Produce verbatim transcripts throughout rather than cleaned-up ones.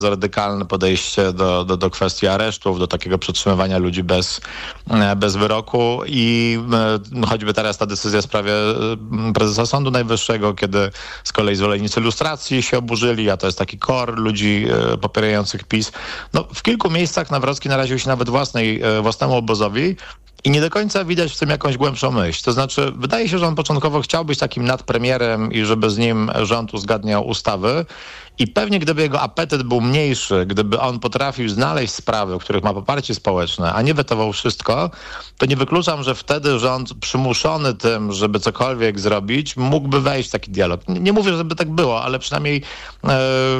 radykalne podejście do, do, do kwestii aresztów, do takiego przetrzymywania ludzi bez, bez wyroku i choćby teraz ta decyzja w sprawie prezesa Sądu Najwyższego, kiedy z kolei zwolennicy lustracji się oburzyli, a to jest taki kor ludzi popierających PiS. No, w kilku miejscach Nawrocki naraził się nawet własnej, własnemu obozowi. I nie do końca widać w tym jakąś głębszą myśl. To znaczy, wydaje się, że on początkowo chciał być takim nadpremierem i żeby z nim rząd uzgadniał ustawy. I pewnie gdyby jego apetyt był mniejszy, gdyby on potrafił znaleźć sprawy, w których ma poparcie społeczne, a nie wetował wszystko, to nie wykluczam, że wtedy rząd przymuszony tym, żeby cokolwiek zrobić, mógłby wejść w taki dialog. Nie mówię, żeby tak było, ale przynajmniej e,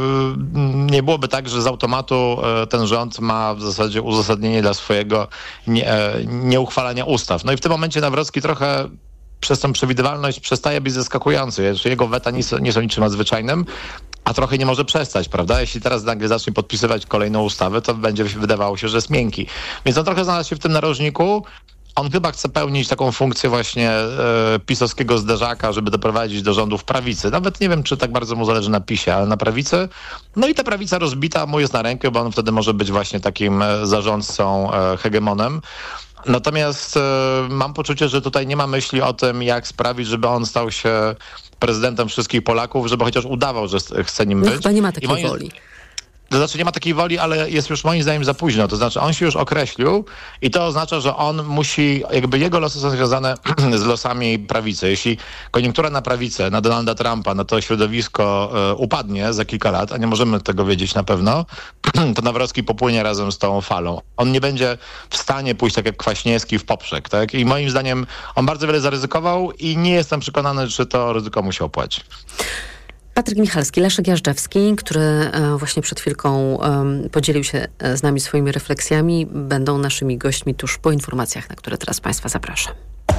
nie byłoby tak, że z automatu e, ten rząd ma w zasadzie uzasadnienie dla swojego nie, e, nieuchwalania ustaw. No i w tym momencie Nawrocki trochę przez tę przewidywalność przestaje być zaskakujący. Jego weta nie są, nie są niczym nadzwyczajnym, a trochę nie może przestać, prawda? Jeśli teraz nagle zacznie podpisywać kolejną ustawę, to będzie wydawało się, że jest miękki. Więc on trochę znalazł się w tym narożniku. On chyba chce pełnić taką funkcję właśnie e, pisowskiego zderzaka, żeby doprowadzić do rządów prawicy. Nawet nie wiem, czy tak bardzo mu zależy na PiSie, ale na prawicy. No i ta prawica rozbita mu jest na rękę, bo on wtedy może być właśnie takim zarządcą, e, hegemonem. Natomiast e, mam poczucie, że tutaj nie ma myśli o tym, jak sprawić, żeby on stał się prezydentem wszystkich Polaków, żeby chociaż udawał, że chce nim no być. Chyba nie ma takiej moim... woli. To znaczy nie ma takiej woli, ale jest już moim zdaniem za późno. To znaczy on się już określił i to oznacza, że on musi, jakby jego losy są związane z losami prawicy. Jeśli koniunktura na prawicę, na Donalda Trumpa, na to środowisko e, upadnie za kilka lat, a nie możemy tego wiedzieć na pewno, to Nawrocki popłynie razem z tą falą. On nie będzie w stanie pójść tak jak Kwaśniewski w poprzek, tak? I moim zdaniem on bardzo wiele zaryzykował i nie jestem przekonany, czy to ryzyko mu się opłaci. Patryk Michalski, Leszek Jażdżewski, który właśnie przed chwilką podzielił się z nami swoimi refleksjami, będą naszymi gośćmi tuż po informacjach, na które teraz Państwa zapraszam.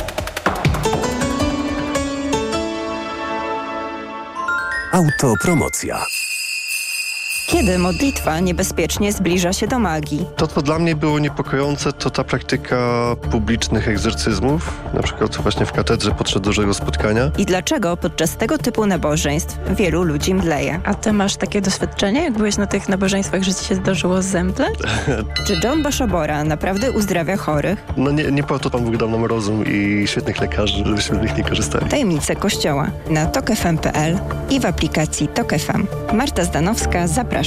Autopromocja. Kiedy modlitwa niebezpiecznie zbliża się do magii? To, co dla mnie było niepokojące, to ta praktyka publicznych egzorcyzmów, na przykład właśnie w katedrze podczas dużego spotkania. I dlaczego podczas tego typu nabożeństw wielu ludzi mdleje? A ty masz takie doświadczenie, jak byłeś na tych nabożeństwach, że ci się zdarzyło zemdleć? Czy John Baszobora naprawdę uzdrawia chorych? No nie, nie po to Pan Bóg dał nam rozum i świetnych lekarzy, żebyśmy z nich nie korzystali. Tajemnice Kościoła na tok f m kropka p l i w aplikacji Tok F M. Marta Zdanowska, zapraszam.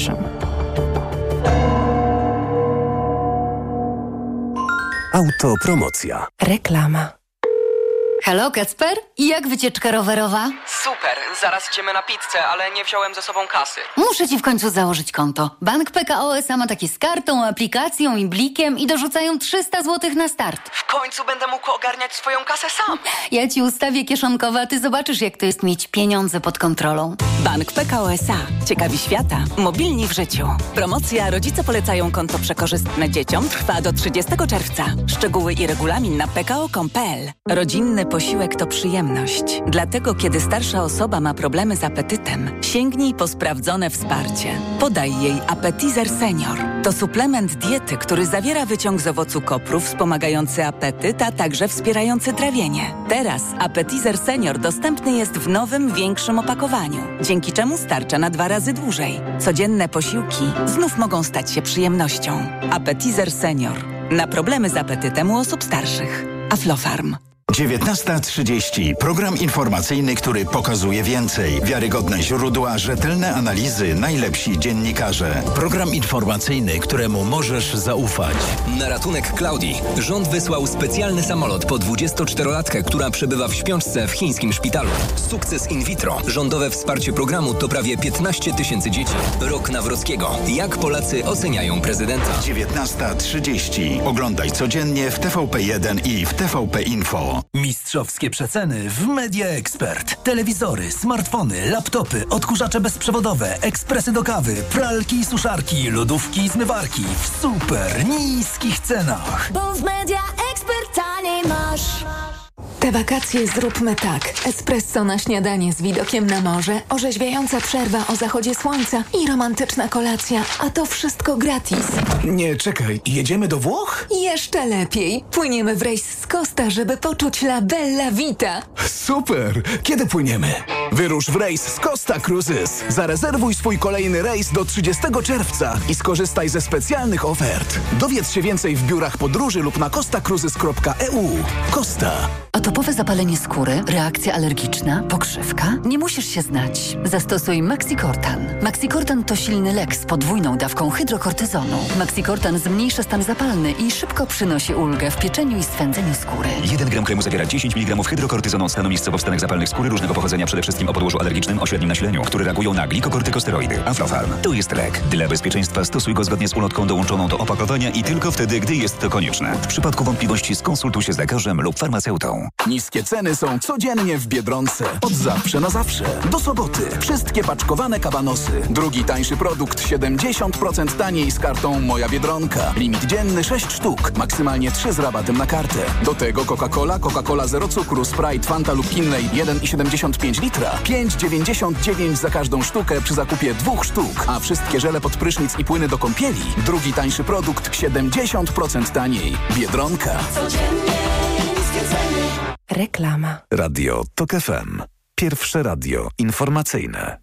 Autopromocja. Reklama. Halo, Kacper? I jak wycieczka rowerowa? Super, zaraz idziemy na pizzę, ale nie wziąłem ze sobą kasy. Muszę ci w końcu założyć konto. Bank P K O S A ma takie z kartą, aplikacją i blikiem i dorzucają trzysta złotych na start. W końcu będę mógł ogarniać swoją kasę sam. Ja ci ustawię kieszonkowe, a ty zobaczysz, jak to jest mieć pieniądze pod kontrolą. Bank P K O S A. Ciekawi świata. Mobilni w życiu. Promocja Rodzice polecają konto przekorzystne dzieciom trwa do trzydziestego czerwca. Szczegóły i regulamin na p k o kropka com kropka p l. Rodzinny posiłek to przyjemność. Dlatego, kiedy starsza osoba ma problemy z apetytem, sięgnij po sprawdzone wsparcie. Podaj jej Appetizer Senior. To suplement diety, który zawiera wyciąg z owocu kopru wspomagający apetyt, a także wspierający trawienie. Teraz Appetizer Senior dostępny jest w nowym, większym opakowaniu, dzięki czemu starcza na dwa razy dłużej. Codzienne posiłki znów mogą stać się przyjemnością. Appetizer Senior. Na problemy z apetytem u osób starszych. Aflofarm. dziewiętnasta trzydzieści. Program informacyjny, który pokazuje więcej. Wiarygodne źródła, rzetelne analizy, najlepsi dziennikarze. Program informacyjny, któremu możesz zaufać. Na ratunek Klaudii rząd wysłał specjalny samolot po dwudziestoczterolatkę, która przebywa w śpiączce w chińskim szpitalu. Sukces in vitro. Rządowe wsparcie programu to prawie piętnaście tysięcy dzieci. Rok Nawrockiego. Jak Polacy oceniają prezydenta? dziewiętnasta trzydzieści. Oglądaj codziennie w T V P jeden i w T V P Info. Mistrzowskie przeceny w Media Expert. Telewizory, smartfony, laptopy, odkurzacze bezprzewodowe, ekspresy do kawy, pralki i suszarki, lodówki i zmywarki w super niskich cenach. Bo w Media Expert taniej masz. Te wakacje zróbmy tak. Espresso na śniadanie z widokiem na morze, orzeźwiająca przerwa o zachodzie słońca i romantyczna kolacja, a to wszystko gratis. Nie, czekaj, jedziemy do Włoch? Jeszcze lepiej. Płyniemy w rejs z Costa, żeby poczuć la bella vita. Super! Kiedy płyniemy? Wyrusz w rejs z Costa Cruises. Zarezerwuj swój kolejny rejs do trzydziestego czerwca i skorzystaj ze specjalnych ofert. Dowiedz się więcej w biurach podróży lub na costa cruises kropka e u. Costa. Atopowe zapalenie skóry, reakcja alergiczna, pokrzywka? Nie musisz się znać. Zastosuj Maxicortan. Maxicortan to silny lek z podwójną dawką hydrokortyzonu. Maxicortan zmniejsza stan zapalny i szybko przynosi ulgę w pieczeniu i swędzeniu skóry. jeden gram kremu zawiera dziesięć miligramów hydrokortyzonu, stanu miejscowo w stanach zapalnych skóry różnego pochodzenia, przede wszystkim o podłożu alergicznym o średnim nasileniu, które reagują na glikokortykosteroidy. Aflofarm. To jest lek. Dla bezpieczeństwa stosuj go zgodnie z ulotką dołączoną do opakowania i tylko wtedy, gdy jest to konieczne. W przypadku wątpliwości skonsultuj się z lekarzem lub farmaceutą. Niskie ceny są codziennie w Biedronce. Od zawsze na zawsze. Do soboty. Wszystkie paczkowane kabanosy. Drugi tańszy produkt siedemdziesiąt procent taniej z kartą Moja Biedronka. Limit dzienny sześć sztuk. Maksymalnie trzy z rabatem na kartę. Do tego Coca-Cola, Coca-Cola zero cukru, Sprite, Fanta lub innej jeden i siedemdziesiąt pięć litra. pięć dziewięćdziesiąt dziewięć za każdą sztukę przy zakupie dwóch sztuk. A wszystkie żele pod prysznic i płyny do kąpieli. Drugi tańszy produkt siedemdziesiąt procent taniej. Biedronka. Codziennie niskie ceny. Reklama. Radio TOK F M. Pierwsze radio informacyjne.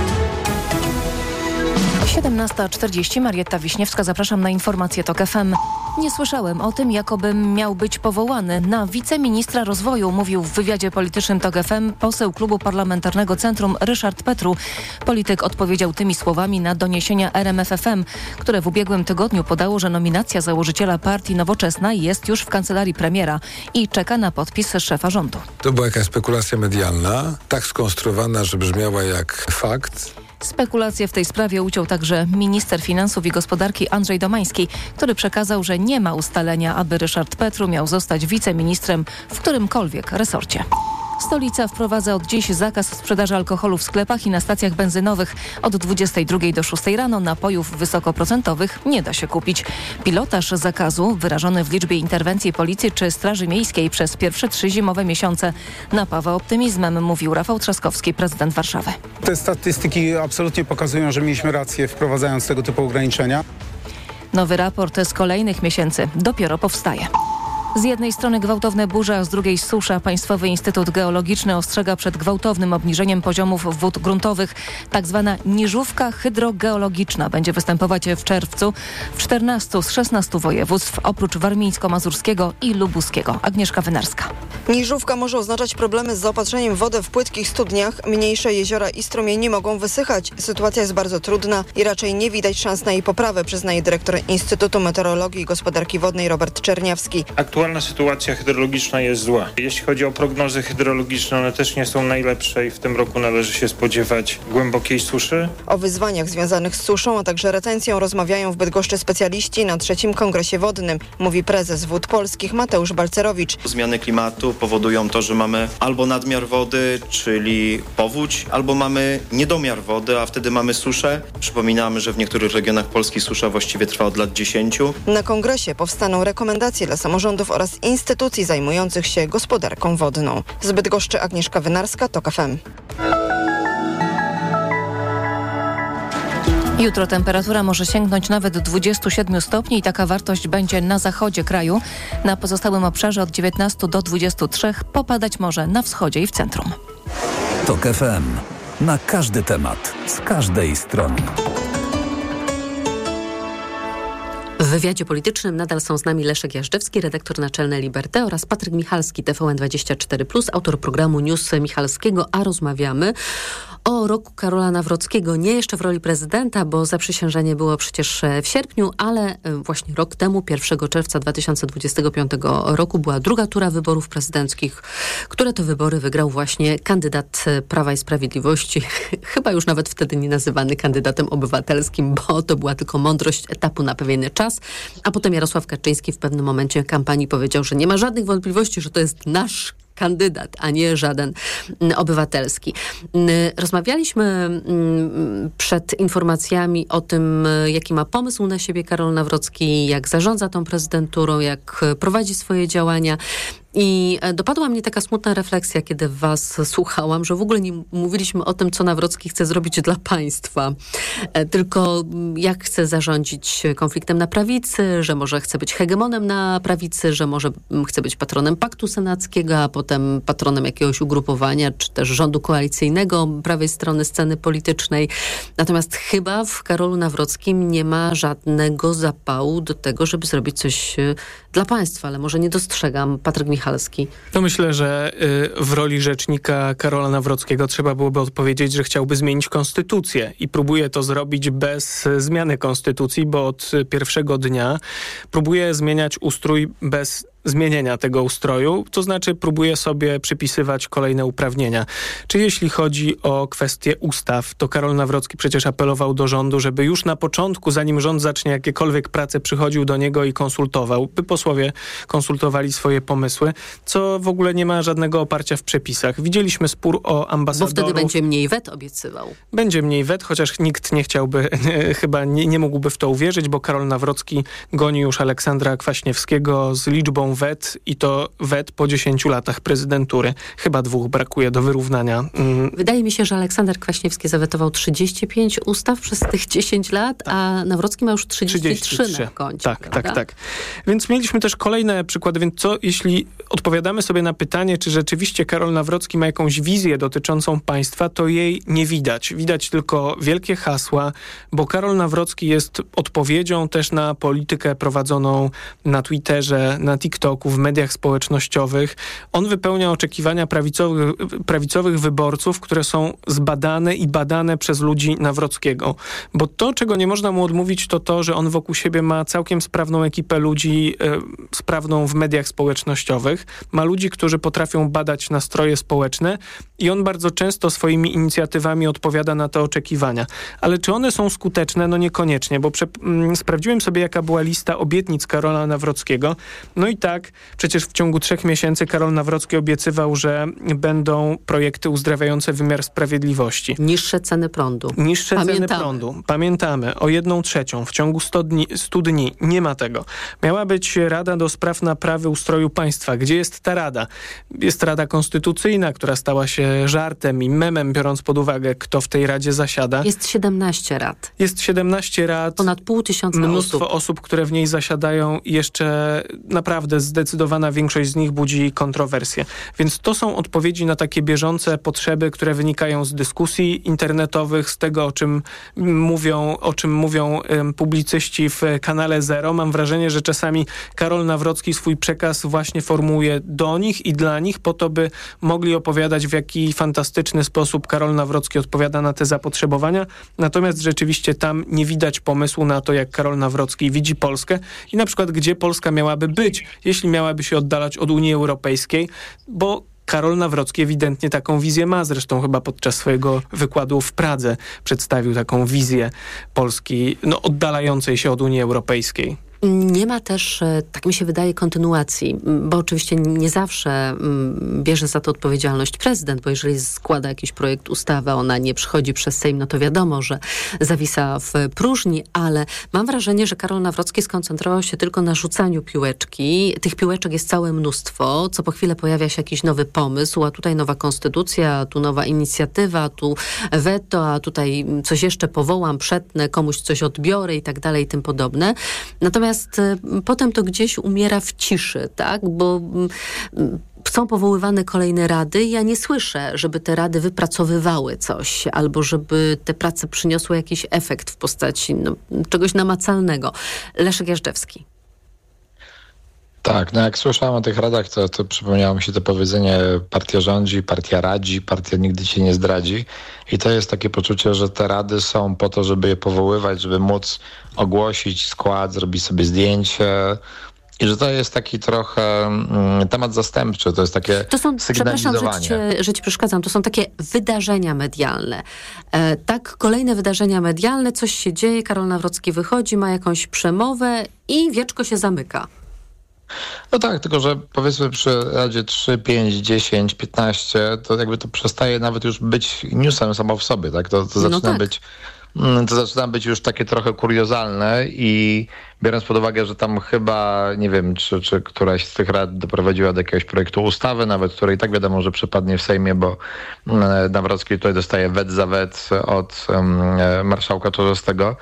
siedemnasta czterdzieści, Marietta Wiśniewska, zapraszam na informację TOK F M. Nie słyszałem o tym, jakobym miał być powołany na wiceministra rozwoju, mówił w wywiadzie politycznym TOK F M poseł Klubu Parlamentarnego Centrum Ryszard Petru. Polityk odpowiedział tymi słowami na doniesienia R M F F M, które w ubiegłym tygodniu podało, że nominacja założyciela partii Nowoczesna jest już w kancelarii premiera i czeka na podpis szefa rządu. To była jakaś spekulacja medialna, tak skonstruowana, że brzmiała jak fakt. Spekulacje w tej sprawie uciął także minister finansów i gospodarki Andrzej Domański, który przekazał, że nie ma ustalenia, aby Ryszard Petru miał zostać wiceministrem w którymkolwiek resorcie. Stolica wprowadza od dziś zakaz sprzedaży alkoholu w sklepach i na stacjach benzynowych. Od dwudziestej drugiej do szóstej rano napojów wysokoprocentowych nie da się kupić. Pilotaż zakazu, wyrażony w liczbie interwencji policji czy Straży Miejskiej przez pierwsze trzy zimowe miesiące, napawa optymizmem, mówił Rafał Trzaskowski, prezydent Warszawy. Te statystyki absolutnie pokazują, że mieliśmy rację, wprowadzając tego typu ograniczenia. Nowy raport z kolejnych miesięcy dopiero powstaje. Z jednej strony gwałtowne burze, a z drugiej susza. Państwowy Instytut Geologiczny ostrzega przed gwałtownym obniżeniem poziomów wód gruntowych. Tak zwana niżówka hydrogeologiczna będzie występować w czerwcu w czternastu z szesnastu województw, oprócz warmińsko-mazurskiego i lubuskiego. Agnieszka Wynarska. Niżówka może oznaczać problemy z zaopatrzeniem wody w płytkich studniach. Mniejsze jeziora i strumienie mogą wysychać. Sytuacja jest bardzo trudna i raczej nie widać szans na jej poprawę, przyznaje dyrektor Instytutu Meteorologii i Gospodarki Wodnej Robert Czerniawski. Aktualna sytuacja hydrologiczna jest zła. Jeśli chodzi o prognozy hydrologiczne, one też nie są najlepsze i w tym roku należy się spodziewać głębokiej suszy. O wyzwaniach związanych z suszą, a także retencją rozmawiają w Bydgoszczy specjaliści na trzecim Kongresie Wodnym, mówi prezes Wód Polskich Mateusz Balcerowicz. Zmiany klimatu powodują to, że mamy albo nadmiar wody, czyli powódź, albo mamy niedomiar wody, a wtedy mamy suszę. Przypominamy, że w niektórych regionach Polski susza właściwie trwa od lat dziesięciu. Na kongresie powstaną rekomendacje dla samorządów oraz instytucji zajmujących się gospodarką wodną. Z Bydgoszczy Agnieszka Wynarska, TOK F M. Jutro temperatura może sięgnąć nawet dwudziestu siedmiu stopni i taka wartość będzie na zachodzie kraju. Na pozostałym obszarze od dziewiętnastu do dwudziestu trzech popadać może na wschodzie i w centrum. TOK F M. Na każdy temat, z każdej strony. W wywiadzie politycznym nadal są z nami Leszek Jażdżewski, redaktor naczelny Liberté, oraz Patryk Michalski, T V N dwadzieścia cztery plus, autor programu News Michalskiego, a rozmawiamy o roku Karola Nawrockiego. Nie jeszcze w roli prezydenta, bo zaprzysiężenie było przecież w sierpniu, ale właśnie rok temu, pierwszego czerwca dwa tysiące dwudziestego piątego roku, była druga tura wyborów prezydenckich, które to wybory wygrał właśnie kandydat Prawa i Sprawiedliwości, chyba już nawet wtedy nie nazywany kandydatem obywatelskim, bo to była tylko mądrość etapu na pewien czas. A potem Jarosław Kaczyński w pewnym momencie kampanii powiedział, że nie ma żadnych wątpliwości, że to jest nasz kandydat, a nie żaden obywatelski. Rozmawialiśmy przed informacjami o tym, jaki ma pomysł na siebie Karol Nawrocki, jak zarządza tą prezydenturą, jak prowadzi swoje działania. I dopadła mnie taka smutna refleksja, kiedy was słuchałam, że w ogóle nie mówiliśmy o tym, co Nawrocki chce zrobić dla państwa, tylko jak chce zarządzić konfliktem na prawicy, że może chce być hegemonem na prawicy, że może chce być patronem Paktu Senackiego, a potem patronem jakiegoś ugrupowania, czy też rządu koalicyjnego prawej strony sceny politycznej. Natomiast chyba w Karolu Nawrockim nie ma żadnego zapału do tego, żeby zrobić coś dla państwa, ale może nie dostrzegam. Patryk Michalski. To myślę, że y, w roli rzecznika Karola Nawrockiego trzeba byłoby odpowiedzieć, że chciałby zmienić konstytucję i próbuje to zrobić bez zmiany konstytucji, bo od pierwszego dnia próbuje zmieniać ustrój bez zmienienia tego ustroju, to znaczy próbuje sobie przypisywać kolejne uprawnienia. Czy jeśli chodzi o kwestię ustaw, to Karol Nawrocki przecież apelował do rządu, żeby już na początku, zanim rząd zacznie jakiekolwiek pracę, przychodził do niego i konsultował, by posłowie konsultowali swoje pomysły, co w ogóle nie ma żadnego oparcia w przepisach. Widzieliśmy spór o ambasadorów. Bo wtedy będzie mniej wet, obiecywał. Będzie mniej wet, chociaż nikt nie chciałby, chyba nie, nie mógłby w to uwierzyć, bo Karol Nawrocki goni już Aleksandra Kwaśniewskiego z liczbą wet i to wet po dziesięciu latach prezydentury. Chyba dwóch brakuje do wyrównania. Wydaje mi się, że Aleksander Kwaśniewski zawetował trzydzieści pięć ustaw przez tych dziesięć lat, a Nawrocki ma już trzydzieści trzy na koncie. Tak, prawda? tak, tak. Więc mieliśmy też kolejne przykłady. Więc co, jeśli odpowiadamy sobie na pytanie, czy rzeczywiście Karol Nawrocki ma jakąś wizję dotyczącą państwa, to jej nie widać. Widać tylko wielkie hasła, bo Karol Nawrocki jest odpowiedzią też na politykę prowadzoną na Twitterze, na TikToku, w mediach społecznościowych. On wypełnia oczekiwania prawicowych, prawicowych wyborców, które są zbadane i badane przez ludzi Nawrockiego. Bo to, czego nie można mu odmówić, to to, że on wokół siebie ma całkiem sprawną ekipę ludzi, e, sprawną w mediach społecznościowych. Ma ludzi, którzy potrafią badać nastroje społeczne i on bardzo często swoimi inicjatywami odpowiada na te oczekiwania. Ale czy one są skuteczne? No niekoniecznie, bo prze, m, sprawdziłem sobie, jaka była lista obietnic Karola Nawrockiego. No i tak, przecież w ciągu trzech miesięcy Karol Nawrocki obiecywał, że będą projekty uzdrawiające wymiar sprawiedliwości. Niższe ceny prądu. Niższe Pamiętamy. ceny prądu. Pamiętamy. O jedną trzecią w ciągu stu dni, stu dni. Nie ma tego. Miała być Rada do Spraw Naprawy Ustroju Państwa. Gdzie jest ta Rada? Jest Rada Konstytucyjna, która stała się żartem i memem, biorąc pod uwagę, kto w tej Radzie zasiada. Jest siedemnaście rad. Jest siedemnaście rad. Ponad pół tysiąca mnóstwo osób. osób, które w niej zasiadają i jeszcze naprawdę zdecydowana większość z nich budzi kontrowersje. Więc to są odpowiedzi na takie bieżące potrzeby, które wynikają z dyskusji internetowych, z tego, o czym mówią, o czym mówią um, publicyści w kanale Zero. Mam wrażenie, że czasami Karol Nawrocki swój przekaz właśnie formułuje do nich i dla nich, po to, by mogli opowiadać, w jaki fantastyczny sposób Karol Nawrocki odpowiada na te zapotrzebowania. Natomiast rzeczywiście tam nie widać pomysłu na to, jak Karol Nawrocki widzi Polskę i na przykład, gdzie Polska miałaby być, jeśli miałaby się oddalać od Unii Europejskiej, bo Karol Nawrocki ewidentnie taką wizję ma. Zresztą chyba podczas swojego wykładu w Pradze przedstawił taką wizję Polski, no, oddalającej się od Unii Europejskiej. Nie ma też, tak mi się wydaje, kontynuacji, bo oczywiście nie zawsze bierze za to odpowiedzialność prezydent, bo jeżeli składa jakiś projekt ustawy, ona nie przychodzi przez Sejm, no to wiadomo, że zawisa w próżni, ale mam wrażenie, że Karol Nawrocki skoncentrował się tylko na rzucaniu piłeczki. Tych piłeczek jest całe mnóstwo, co po chwilę pojawia się jakiś nowy pomysł, a tutaj nowa konstytucja, a tu nowa inicjatywa, a tu weto, a tutaj coś jeszcze powołam, przetnę, komuś coś odbiorę i tak dalej i tym podobne. Natomiast Natomiast potem to gdzieś umiera w ciszy, tak? Bo są powoływane kolejne rady i ja nie słyszę, żeby te rady wypracowywały coś albo żeby te prace przyniosły jakiś efekt w postaci no, czegoś namacalnego. Leszek Jażdżewski. Tak, no jak słyszałem o tych radach, to, to przypomniało mi się to powiedzenie: partia rządzi, partia radzi, partia nigdy cię nie zdradzi. I to jest takie poczucie, że te rady są po to, żeby je powoływać, żeby móc ogłosić skład, zrobić sobie zdjęcie. I że to jest taki trochę mm, temat zastępczy, to jest takie to są, sygnalizowanie. Przepraszam, że ci, że ci przeszkadzam, to są takie wydarzenia medialne. E, tak, kolejne wydarzenia medialne, coś się dzieje, Karol Nawrocki wychodzi, ma jakąś przemowę i wieczko się zamyka. No tak, tylko że powiedzmy przy Radzie trzy, pięć, dziesięć, piętnaście, to jakby to przestaje nawet już być newsem samo w sobie, tak? To, to zaczyna no tak. być to zaczyna być już takie trochę kuriozalne i biorąc pod uwagę, że tam chyba, nie wiem, czy, czy któraś z tych rad doprowadziła do jakiegoś projektu ustawy, nawet której tak wiadomo, że przepadnie w Sejmie, bo Nawrocki tutaj dostaje wet za wet od um, marszałka Czarzastego,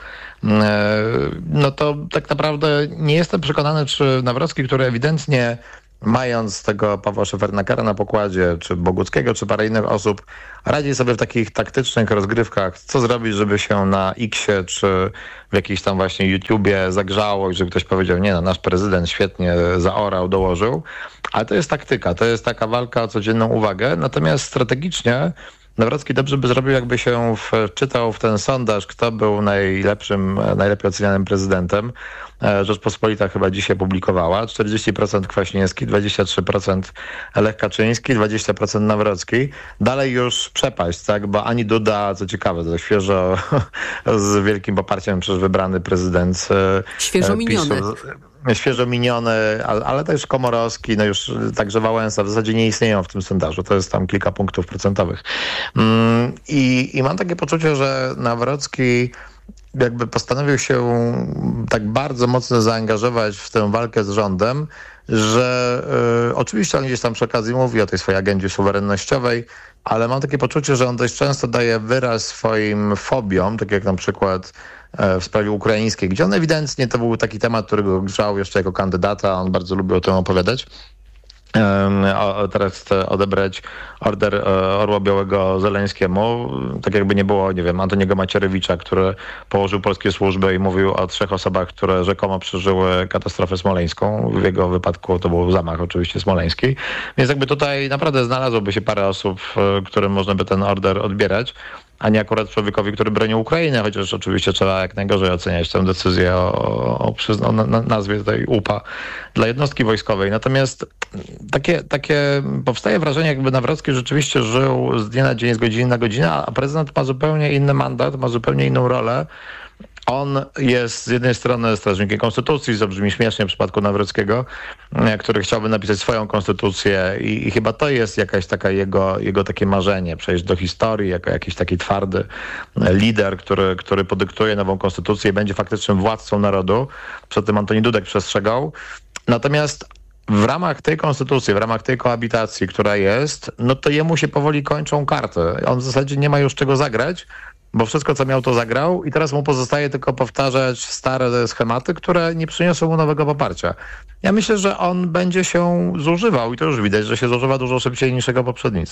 no to tak naprawdę nie jestem przekonany, czy Nawrocki, który ewidentnie mając tego Pawła Szefernakera na pokładzie, czy Boguckiego, czy parę innych osób, radzi sobie w takich taktycznych rozgrywkach, co zrobić, żeby się na X-ie, czy w jakiejś tam właśnie YouTubie zagrzało i żeby ktoś powiedział, nie no, nasz prezydent świetnie zaorał, dołożył. Ale to jest taktyka, to jest taka walka o codzienną uwagę. Natomiast strategicznie Nawrocki dobrze by zrobił, jakby się wczytał w ten sondaż, kto był najlepszym, najlepiej ocenianym prezydentem. Rzeczpospolita chyba dzisiaj publikowała. czterdzieści procent Kwaśniewski, dwadzieścia trzy procent Lech Kaczyński, dwadzieścia procent Nawrocki. Dalej już przepaść, tak? Bo ani Duda, co ciekawe, to świeżo z wielkim poparciem przecież wybrany prezydent Świeżo miniony. PiSu, świeżo miniony, ale, ale też Komorowski, no już także Wałęsa w zasadzie nie istnieją w tym sondażu. To jest tam kilka punktów procentowych. Mm, i, I mam takie poczucie, że Nawrocki jakby postanowił się tak bardzo mocno zaangażować w tę walkę z rządem, że y, oczywiście on gdzieś tam przy okazji mówi o tej swojej agendzie suwerennościowej, ale mam takie poczucie, że on dość często daje wyraz swoim fobiom, tak jak na przykład w sprawie ukraińskiej, gdzie on ewidentnie to był taki temat, który go grzał jeszcze jako kandydata, on bardzo lubił o tym opowiadać. O, teraz chce odebrać order Orła Białego Zeleńskiemu, tak jakby nie było, nie wiem, Antoniego Macierewicza, który położył polskie służby i mówił o trzech osobach, które rzekomo przeżyły katastrofę smoleńską. W jego wypadku to był zamach oczywiście smoleński. Więc jakby tutaj naprawdę znalazłoby się parę osób, którym można by ten order odbierać, a nie akurat człowiekowi, który bronił Ukrainy, chociaż oczywiście trzeba jak najgorzej oceniać tę decyzję o, o, o na, nazwie tej U P A dla jednostki wojskowej. Natomiast takie, takie powstaje wrażenie, jakby Nawrocki rzeczywiście żył z dnia na dzień, z godziny na godzinę, a prezydent ma zupełnie inny mandat, ma zupełnie inną rolę. On jest z jednej strony strażnikiem konstytucji, co brzmi śmiesznie w przypadku Nawrockiego, który chciałby napisać swoją konstytucję i, i chyba to jest jakaś taka jego, jego takie marzenie, przejść do historii jako jakiś taki twardy lider, który, który podyktuje nową konstytucję i będzie faktycznym władcą narodu. Przed tym Antoni Dudek przestrzegał. Natomiast w ramach tej konstytucji, w ramach tej koabitacji, która jest, no to jemu się powoli kończą karty. On w zasadzie nie ma już czego zagrać, bo wszystko, co miał, to zagrał i teraz mu pozostaje tylko powtarzać stare schematy, które nie przyniosą mu nowego poparcia. Ja myślę, że on będzie się zużywał i to już widać, że się zużywa dużo szybciej niż jego poprzednicy.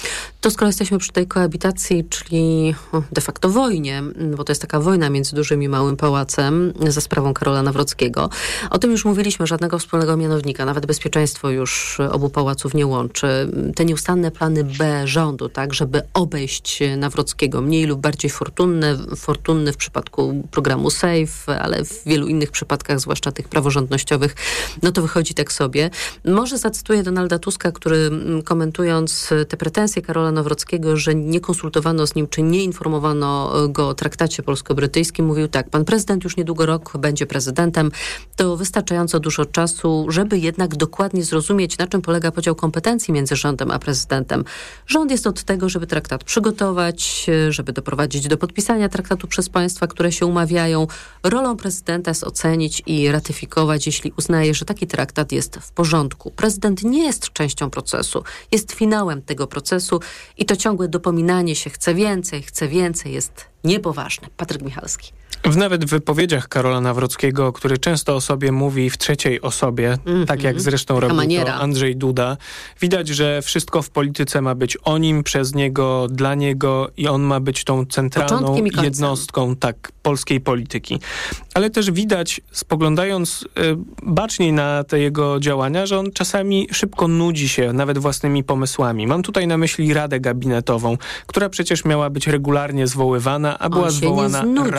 To skoro jesteśmy przy tej koabitacji, czyli de facto wojnie, bo to jest taka wojna między dużym i małym pałacem za sprawą Karola Nawrockiego. O tym już mówiliśmy, żadnego wspólnego mianownika, nawet bezpieczeństwo już obu pałaców nie łączy. Te nieustanne plany B rządu, tak, żeby obejść Nawrockiego, mniej lub bardziej fortunne, fortunny w przypadku programu SAFE, ale w wielu innych przypadkach, zwłaszcza tych praworządnościowych, no to wychodzi tak sobie. Może zacytuję Donalda Tuska, który komentując te pretensje Karola Nawrockiego, że nie konsultowano z nim, czy nie informowano go o traktacie polsko-brytyjskim, mówił tak: pan prezydent już niedługo rok będzie prezydentem. To wystarczająco dużo czasu, żeby jednak dokładnie zrozumieć, na czym polega podział kompetencji między rządem a prezydentem. Rząd jest od tego, żeby traktat przygotować, żeby doprowadzić do podpisania traktatu przez państwa, które się umawiają. Rolą prezydenta jest ocenić i ratyfikować, jeśli uznaje, że taki traktat jest w porządku. Prezydent nie jest częścią procesu, jest finałem tego procesu i to ciągłe dopominanie się chce więcej, chce więcej jest niepoważne. Patryk Michalski. W nawet w wypowiedziach Karola Nawrockiego, który często o sobie mówi w trzeciej osobie, mm-hmm. tak jak zresztą robił to Andrzej Duda, widać, że wszystko w polityce ma być o nim, przez niego, dla niego i on ma być tą centralną jednostką tak, polskiej polityki. Ale też widać, spoglądając y, baczniej na te jego działania, że on czasami szybko nudzi się nawet własnymi pomysłami. Mam tutaj na myśli Radę Gabinetową, która przecież miała być regularnie zwoływana, a była on się zwołana nie znudził. raz. On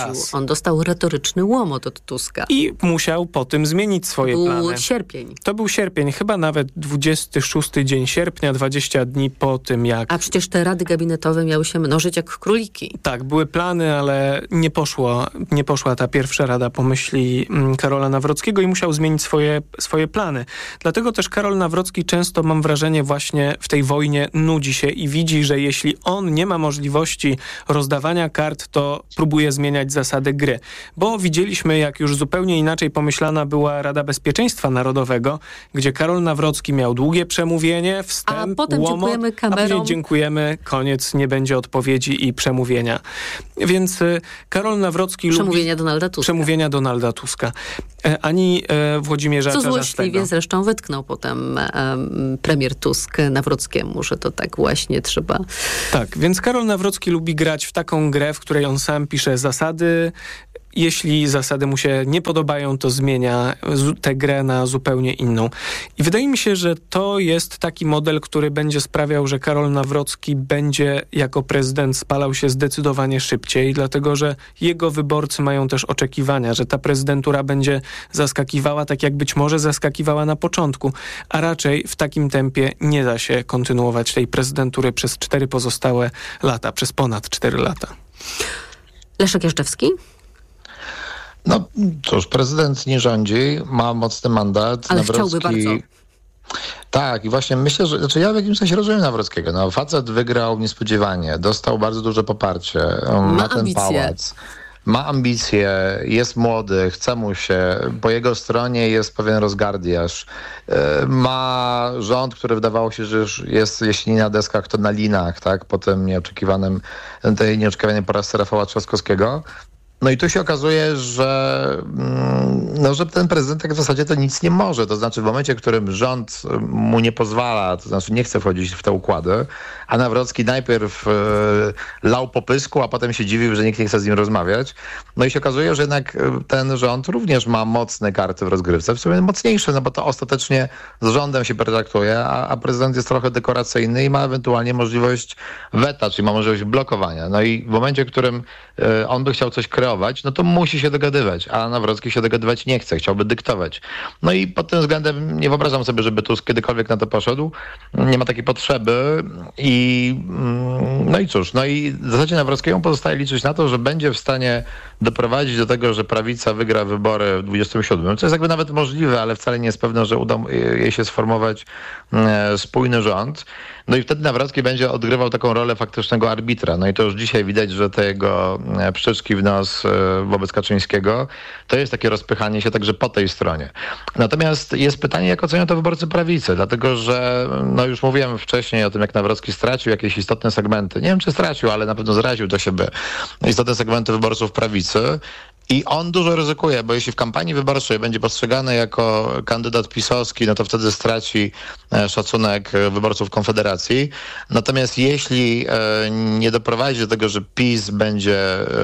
dostał retoryczny łomot od Tuska. I musiał po tym zmienić swoje Był plany. sierpień. To był sierpień, chyba nawet dwudziesty szósty dzień sierpnia, dwadzieścia dni po tym, jak... A przecież te rady gabinetowe miały się mnożyć jak króliki. Tak, były plany, ale nie poszło, nie poszła ta pierwsza rada po myśli Karola Nawrockiego i musiał zmienić swoje, swoje plany. Dlatego też Karol Nawrocki często, mam wrażenie, właśnie w tej wojnie nudzi się i widzi, że jeśli on nie ma możliwości rozdawania kart, to próbuje zmieniać zasady gry. Bo widzieliśmy, jak już zupełnie inaczej pomyślana była Rada Bezpieczeństwa Narodowego, gdzie Karol Nawrocki miał długie przemówienie, wstęp, a potem łomot, dziękujemy kamerom. a później dziękujemy, koniec, nie będzie odpowiedzi i przemówienia. Więc y, Karol Nawrocki Przemówienia lubi... Donalda Tuska. Przemówienia Donalda Tuska. E, ani e, Włodzimierza Co Czarzastego. złośliwie zresztą wytknął potem e, premier Tusk Nawrockiemu, że to tak właśnie trzeba... Tak, więc Karol Nawrocki lubi grać w taką grę, w której on sam pisze zasady. Jeśli zasady mu się nie podobają, to zmienia tę grę na zupełnie inną. I wydaje mi się, że to jest taki model, który będzie sprawiał, że Karol Nawrocki będzie jako prezydent spalał się zdecydowanie szybciej, dlatego że jego wyborcy mają też oczekiwania, że ta prezydentura będzie zaskakiwała tak, jak być może zaskakiwała na początku, a raczej w takim tempie nie da się kontynuować tej prezydentury przez cztery pozostałe lata, przez ponad cztery lata. Leszek Jażdżewski? No cóż, prezydent nie rządzi, ma mocny mandat. Ale Nawrocki... chciałby bardzo. Tak, i właśnie myślę, że znaczy ja w jakimś sensie rozumiem Nawrockiego. No, facet wygrał niespodziewanie, dostał bardzo duże poparcie, ma, ma ten ambicje. pałac. Ma ambicje, jest młody, chce mu się, po jego stronie jest pewien rozgardiaż. Ma rząd, który wydawało się, że już jest, jeśli nie na deskach, to na linach, tak, po tym nieoczekiwanym, tej nieoczekiwanej porażce Rafała Trzaskowskiego. No i tu się okazuje, że, no, że ten prezydent tak w zasadzie to nic nie może. To znaczy w momencie, w którym rząd mu nie pozwala, to znaczy nie chce wchodzić w te układy, a Nawrocki najpierw e, lał po pysku, a potem się dziwił, że nikt nie chce z nim rozmawiać. No i się okazuje, że jednak ten rząd również ma mocne karty w rozgrywce, w sumie mocniejsze, no bo to ostatecznie z rządem się pertraktuje, a, a prezydent jest trochę dekoracyjny i ma ewentualnie możliwość weta, czyli ma możliwość blokowania. No i w momencie, w którym e, on by chciał coś kreować, no to musi się dogadywać, a Nawrocki się dogadywać nie chce, chciałby dyktować. No i pod tym względem nie wyobrażam sobie, żeby Tusk kiedykolwiek na to poszedł. Nie ma takiej potrzeby i no i cóż, no i w zasadzie Nawrockiemu pozostaje liczyć na to, że będzie w stanie doprowadzić do tego, że prawica wygra wybory w dwudziestym siódmym, co jest jakby nawet możliwe, ale wcale nie jest pewne, że uda jej się sformować e, spójny rząd. No i wtedy Nawrocki będzie odgrywał taką rolę faktycznego arbitra. No i to już dzisiaj widać, że te jego pszczyczki w nos wobec Kaczyńskiego to jest takie rozpychanie się także po tej stronie. Natomiast jest pytanie, jak ocenią to wyborcy prawicy, dlatego że no już mówiłem wcześniej o tym, jak Nawrocki stracił jakieś istotne segmenty. Nie wiem, czy stracił, ale na pewno zraził do siebie istotne segmenty wyborców prawicy. I on dużo ryzykuje, bo jeśli w kampanii wyborczej będzie postrzegany jako kandydat pisowski, no to wtedy straci szacunek wyborców Konfederacji. Natomiast jeśli nie doprowadzi do tego, że PiS będzie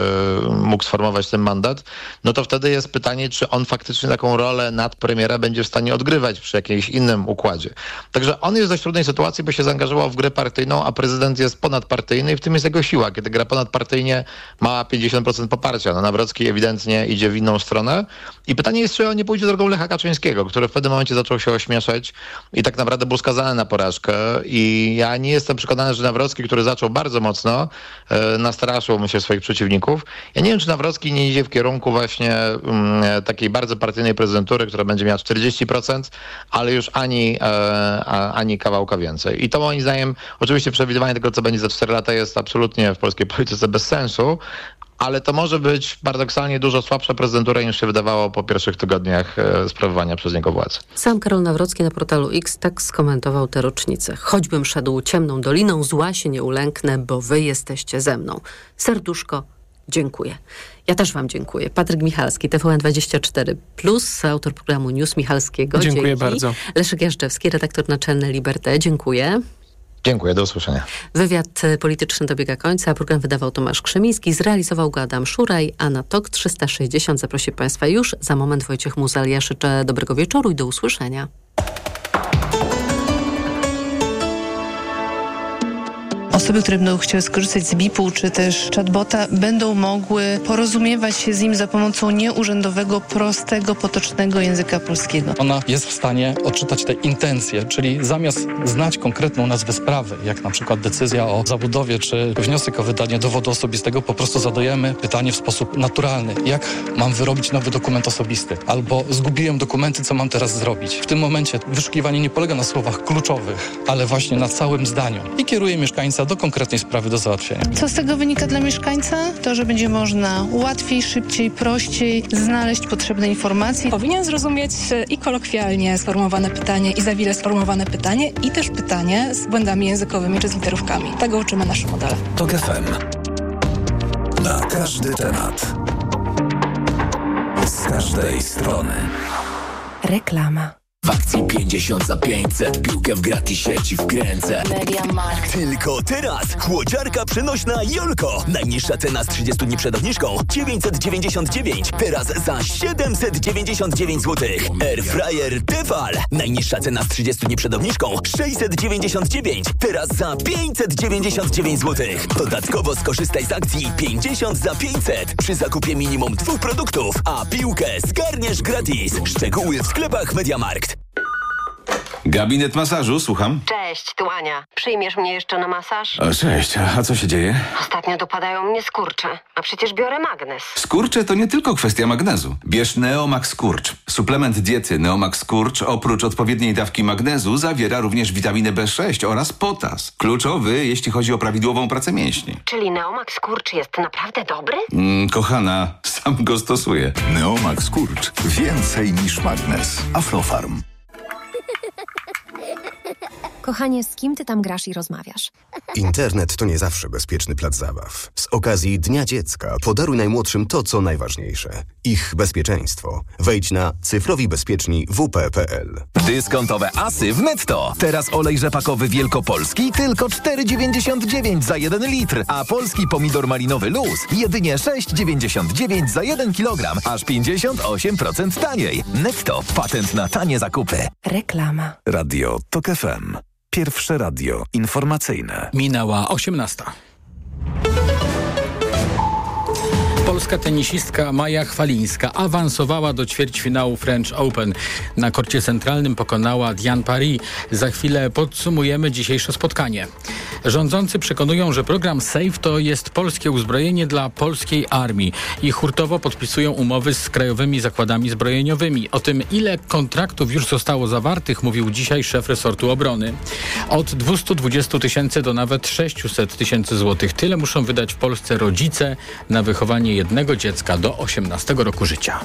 mógł sformować ten mandat, no to wtedy jest pytanie, czy on faktycznie taką rolę nadpremiera będzie w stanie odgrywać przy jakimś innym układzie. Także on jest w dość trudnej sytuacji, bo się zaangażował w grę partyjną, a prezydent jest ponadpartyjny i w tym jest jego siła. Kiedy gra ponadpartyjnie, ma pięćdziesiąt procent poparcia. No Nawrocki ewidentnie idzie w inną stronę. I pytanie jest, czy on nie pójdzie drogą Lecha Kaczyńskiego, który w pewnym momencie zaczął się ośmieszać i tak naprawdę był skazany na porażkę. I ja nie jestem przekonany, że Nawrocki, który zaczął bardzo mocno, e, nastraszył, myślę, swoich przeciwników. Ja nie wiem, czy Nawrocki nie idzie w kierunku właśnie m, takiej bardzo partyjnej prezydentury, która będzie miała czterdzieści procent, ale już ani, e, ani kawałka więcej. I to moim zdaniem, oczywiście przewidywanie tego, co będzie za cztery lata, jest absolutnie w polskiej polityce bez sensu. Ale to może być paradoksalnie dużo słabsza prezydentura, niż się wydawało po pierwszych tygodniach e, sprawowania przez niego władzy. Sam Karol Nawrocki na portalu X tak skomentował tę rocznicę. Choćbym szedł ciemną doliną, zła się nie ulęknę, bo wy jesteście ze mną. Serduszko, dziękuję. Ja też wam dziękuję. Patryk Michalski, T V N dwadzieścia cztery plus, autor programu News Michalskiego. Dziękuję Dzięki. bardzo. Leszek Jażdżewski, redaktor naczelny Liberté. Dziękuję. Dziękuję, do usłyszenia. Wywiad polityczny dobiega końca. Program wydawał Tomasz Krzemiński, zrealizował go Adam Szuraj, a na Tok trzysta sześćdziesiąt zaprosi Państwa już za moment Wojciech Muzal. Ja życzę dobrego wieczoru i do usłyszenia. osoby, które będą chciały skorzystać z B I P-u czy też chatbota, będą mogły porozumiewać się z nim za pomocą nieurzędowego, prostego, potocznego języka polskiego. Ona jest w stanie odczytać te intencje, czyli zamiast znać konkretną nazwę sprawy, jak na przykład decyzja o zabudowie czy wniosek o wydanie dowodu osobistego, po prostu zadajemy pytanie w sposób naturalny. Jak mam wyrobić nowy dokument osobisty? Albo zgubiłem dokumenty, co mam teraz zrobić? W tym momencie wyszukiwanie nie polega na słowach kluczowych, ale właśnie na całym zdaniu i kieruje mieszkańca do konkretnej sprawy do załatwienia. Co z tego wynika dla mieszkańca? To, że będzie można łatwiej, szybciej, prościej znaleźć potrzebne informacje. Powinien zrozumieć i kolokwialnie sformułowane pytanie, i zawile sformułowane pytanie, i też pytanie z błędami językowymi czy z literówkami. Tego uczymy nasze modele. TOK F M. Na każdy temat. Z każdej strony. Reklama. W akcji pięćdziesiąt za pięćset, piłkę w gratisie ci wkręcę. MediaMarkt. Tylko teraz chłodziarka przenośna Jolko. Najniższa cena z trzydziestu dni przed obniżką dziewięćset dziewięćdziesiąt dziewięć, teraz za siedemset dziewięćdziesiąt dziewięć złotych. Airfryer Tefal. Najniższa cena z trzydziestu dni przed obniżką sześćset dziewięćdziesiąt dziewięć, teraz za pięćset dziewięćdziesiąt dziewięć złotych. Dodatkowo skorzystaj z akcji pięćdziesiąt za pięćset przy zakupie minimum dwóch produktów, a piłkę zgarniesz gratis. Szczegóły w sklepach MediaMarkt. Gabinet masażu, słucham. Cześć, tu Ania. Przyjmiesz mnie jeszcze na masaż? O, cześć, a co się dzieje? Ostatnio dopadają mnie skurcze, a przecież biorę magnes. Skurcze to nie tylko kwestia magnezu. Bierz Neomax Skurcz. Suplement diety Neomax Skurcz oprócz odpowiedniej dawki magnezu zawiera również witaminę B sześć oraz potas. Kluczowy, jeśli chodzi o prawidłową pracę mięśni. Czyli Neomax Skurcz jest naprawdę dobry? Mm, kochana, sam go stosuję. Neomax Skurcz. Więcej niż magnes. Aflofarm. Kochanie, z kim ty tam grasz i rozmawiasz? Internet to nie zawsze bezpieczny plac zabaw. Z okazji Dnia Dziecka podaruj najmłodszym to, co najważniejsze. Ich bezpieczeństwo. Wejdź na cyfrowi bezpieczni w p kropka p l. Dyskontowe asy w Netto. Teraz olej rzepakowy wielkopolski tylko cztery dziewięćdziesiąt dziewięć za jeden litr, a polski pomidor malinowy luz jedynie sześć dziewięćdziesiąt dziewięć za jeden kilogram, aż pięćdziesiąt osiem procent taniej. Netto. Patent na tanie zakupy. Reklama. Radio TOK F M. Pierwsze radio informacyjne. Minęła osiemnasta. Polska tenisistka Maja Chwalińska awansowała do ćwierćfinału French Open. Na korcie centralnym pokonała Diane Paris. Za chwilę podsumujemy dzisiejsze spotkanie. Rządzący przekonują, że program SAFE to jest polskie uzbrojenie dla polskiej armii i hurtowo podpisują umowy z krajowymi zakładami zbrojeniowymi. O tym, ile kontraktów już zostało zawartych, mówił dzisiaj szef resortu obrony. Od dwieście dwadzieścia tysięcy do nawet sześćset tysięcy złotych. Tyle muszą wydać w Polsce rodzice na wychowanie jednego dziecka do osiemnastego roku życia.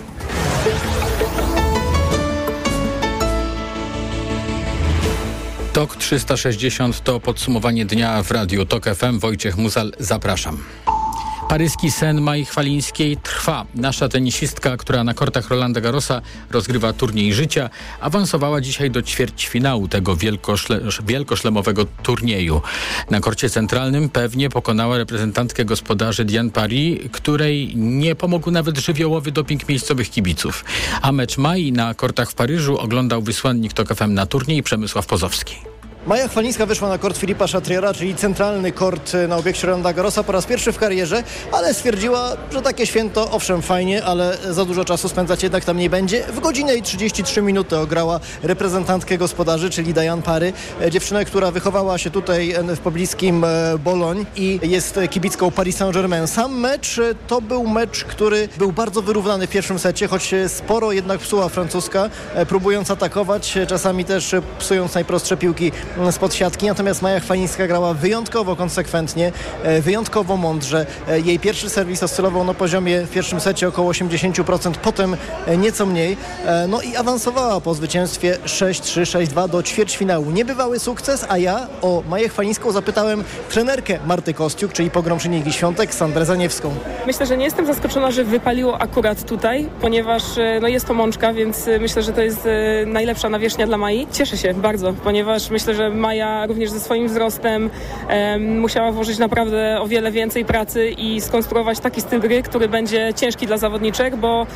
TOK trzysta sześćdziesiąt to podsumowanie dnia w Radiu TOK F M. Wojciech Muzal, zapraszam. Paryski sen Mai Chwalińskiej trwa. Nasza tenisistka, która na kortach Rolanda Garrosa rozgrywa turniej życia, awansowała dzisiaj do ćwierćfinału tego wielkoszle, wielkoszlemowego turnieju. Na korcie centralnym pewnie pokonała reprezentantkę gospodarzy Diane Paris, której nie pomógł nawet żywiołowy doping miejscowych kibiców. A mecz Mai na kortach w Paryżu oglądał wysłannik TOK F M na turniej Przemysław Pozowski. Maja Chwalińska wyszła na kort Filipa Chatriera, czyli centralny kort na obiekcie Rolanda Garrosa po raz pierwszy w karierze, ale stwierdziła, że takie święto, owszem fajnie, ale za dużo czasu spędzać jednak tam nie będzie. W godzinę i trzydzieści trzy minuty ograła reprezentantkę gospodarzy, czyli Diane Paris, dziewczynę, która wychowała się tutaj w pobliskim Bologne i jest kibicką Paris Saint-Germain. Sam mecz to był mecz, który był bardzo wyrównany w pierwszym secie, choć sporo jednak psuła francuska, próbując atakować, czasami też psując najprostsze piłki spod siatki, natomiast Maja Chwalińska grała wyjątkowo konsekwentnie, wyjątkowo mądrze. Jej pierwszy serwis oscylował na poziomie w pierwszym secie około osiemdziesiąt procent, potem nieco mniej. No i awansowała po zwycięstwie sześć trzy, sześć dwa do ćwierćfinału. Niebywały sukces, a ja o Maję Chwalińską zapytałem trenerkę Marty Kostiuk, czyli pogromczyni Igi Świątek, Sandrę Zaniewską. Myślę, że nie jestem zaskoczona, że wypaliło akurat tutaj, ponieważ no, jest to mączka, więc myślę, że to jest najlepsza nawierzchnia dla Mai. Cieszę się bardzo, ponieważ myślę, że Maja również ze swoim wzrostem um, musiała włożyć naprawdę o wiele więcej pracy i skonstruować taki styl gry, który będzie ciężki dla zawodniczek, bo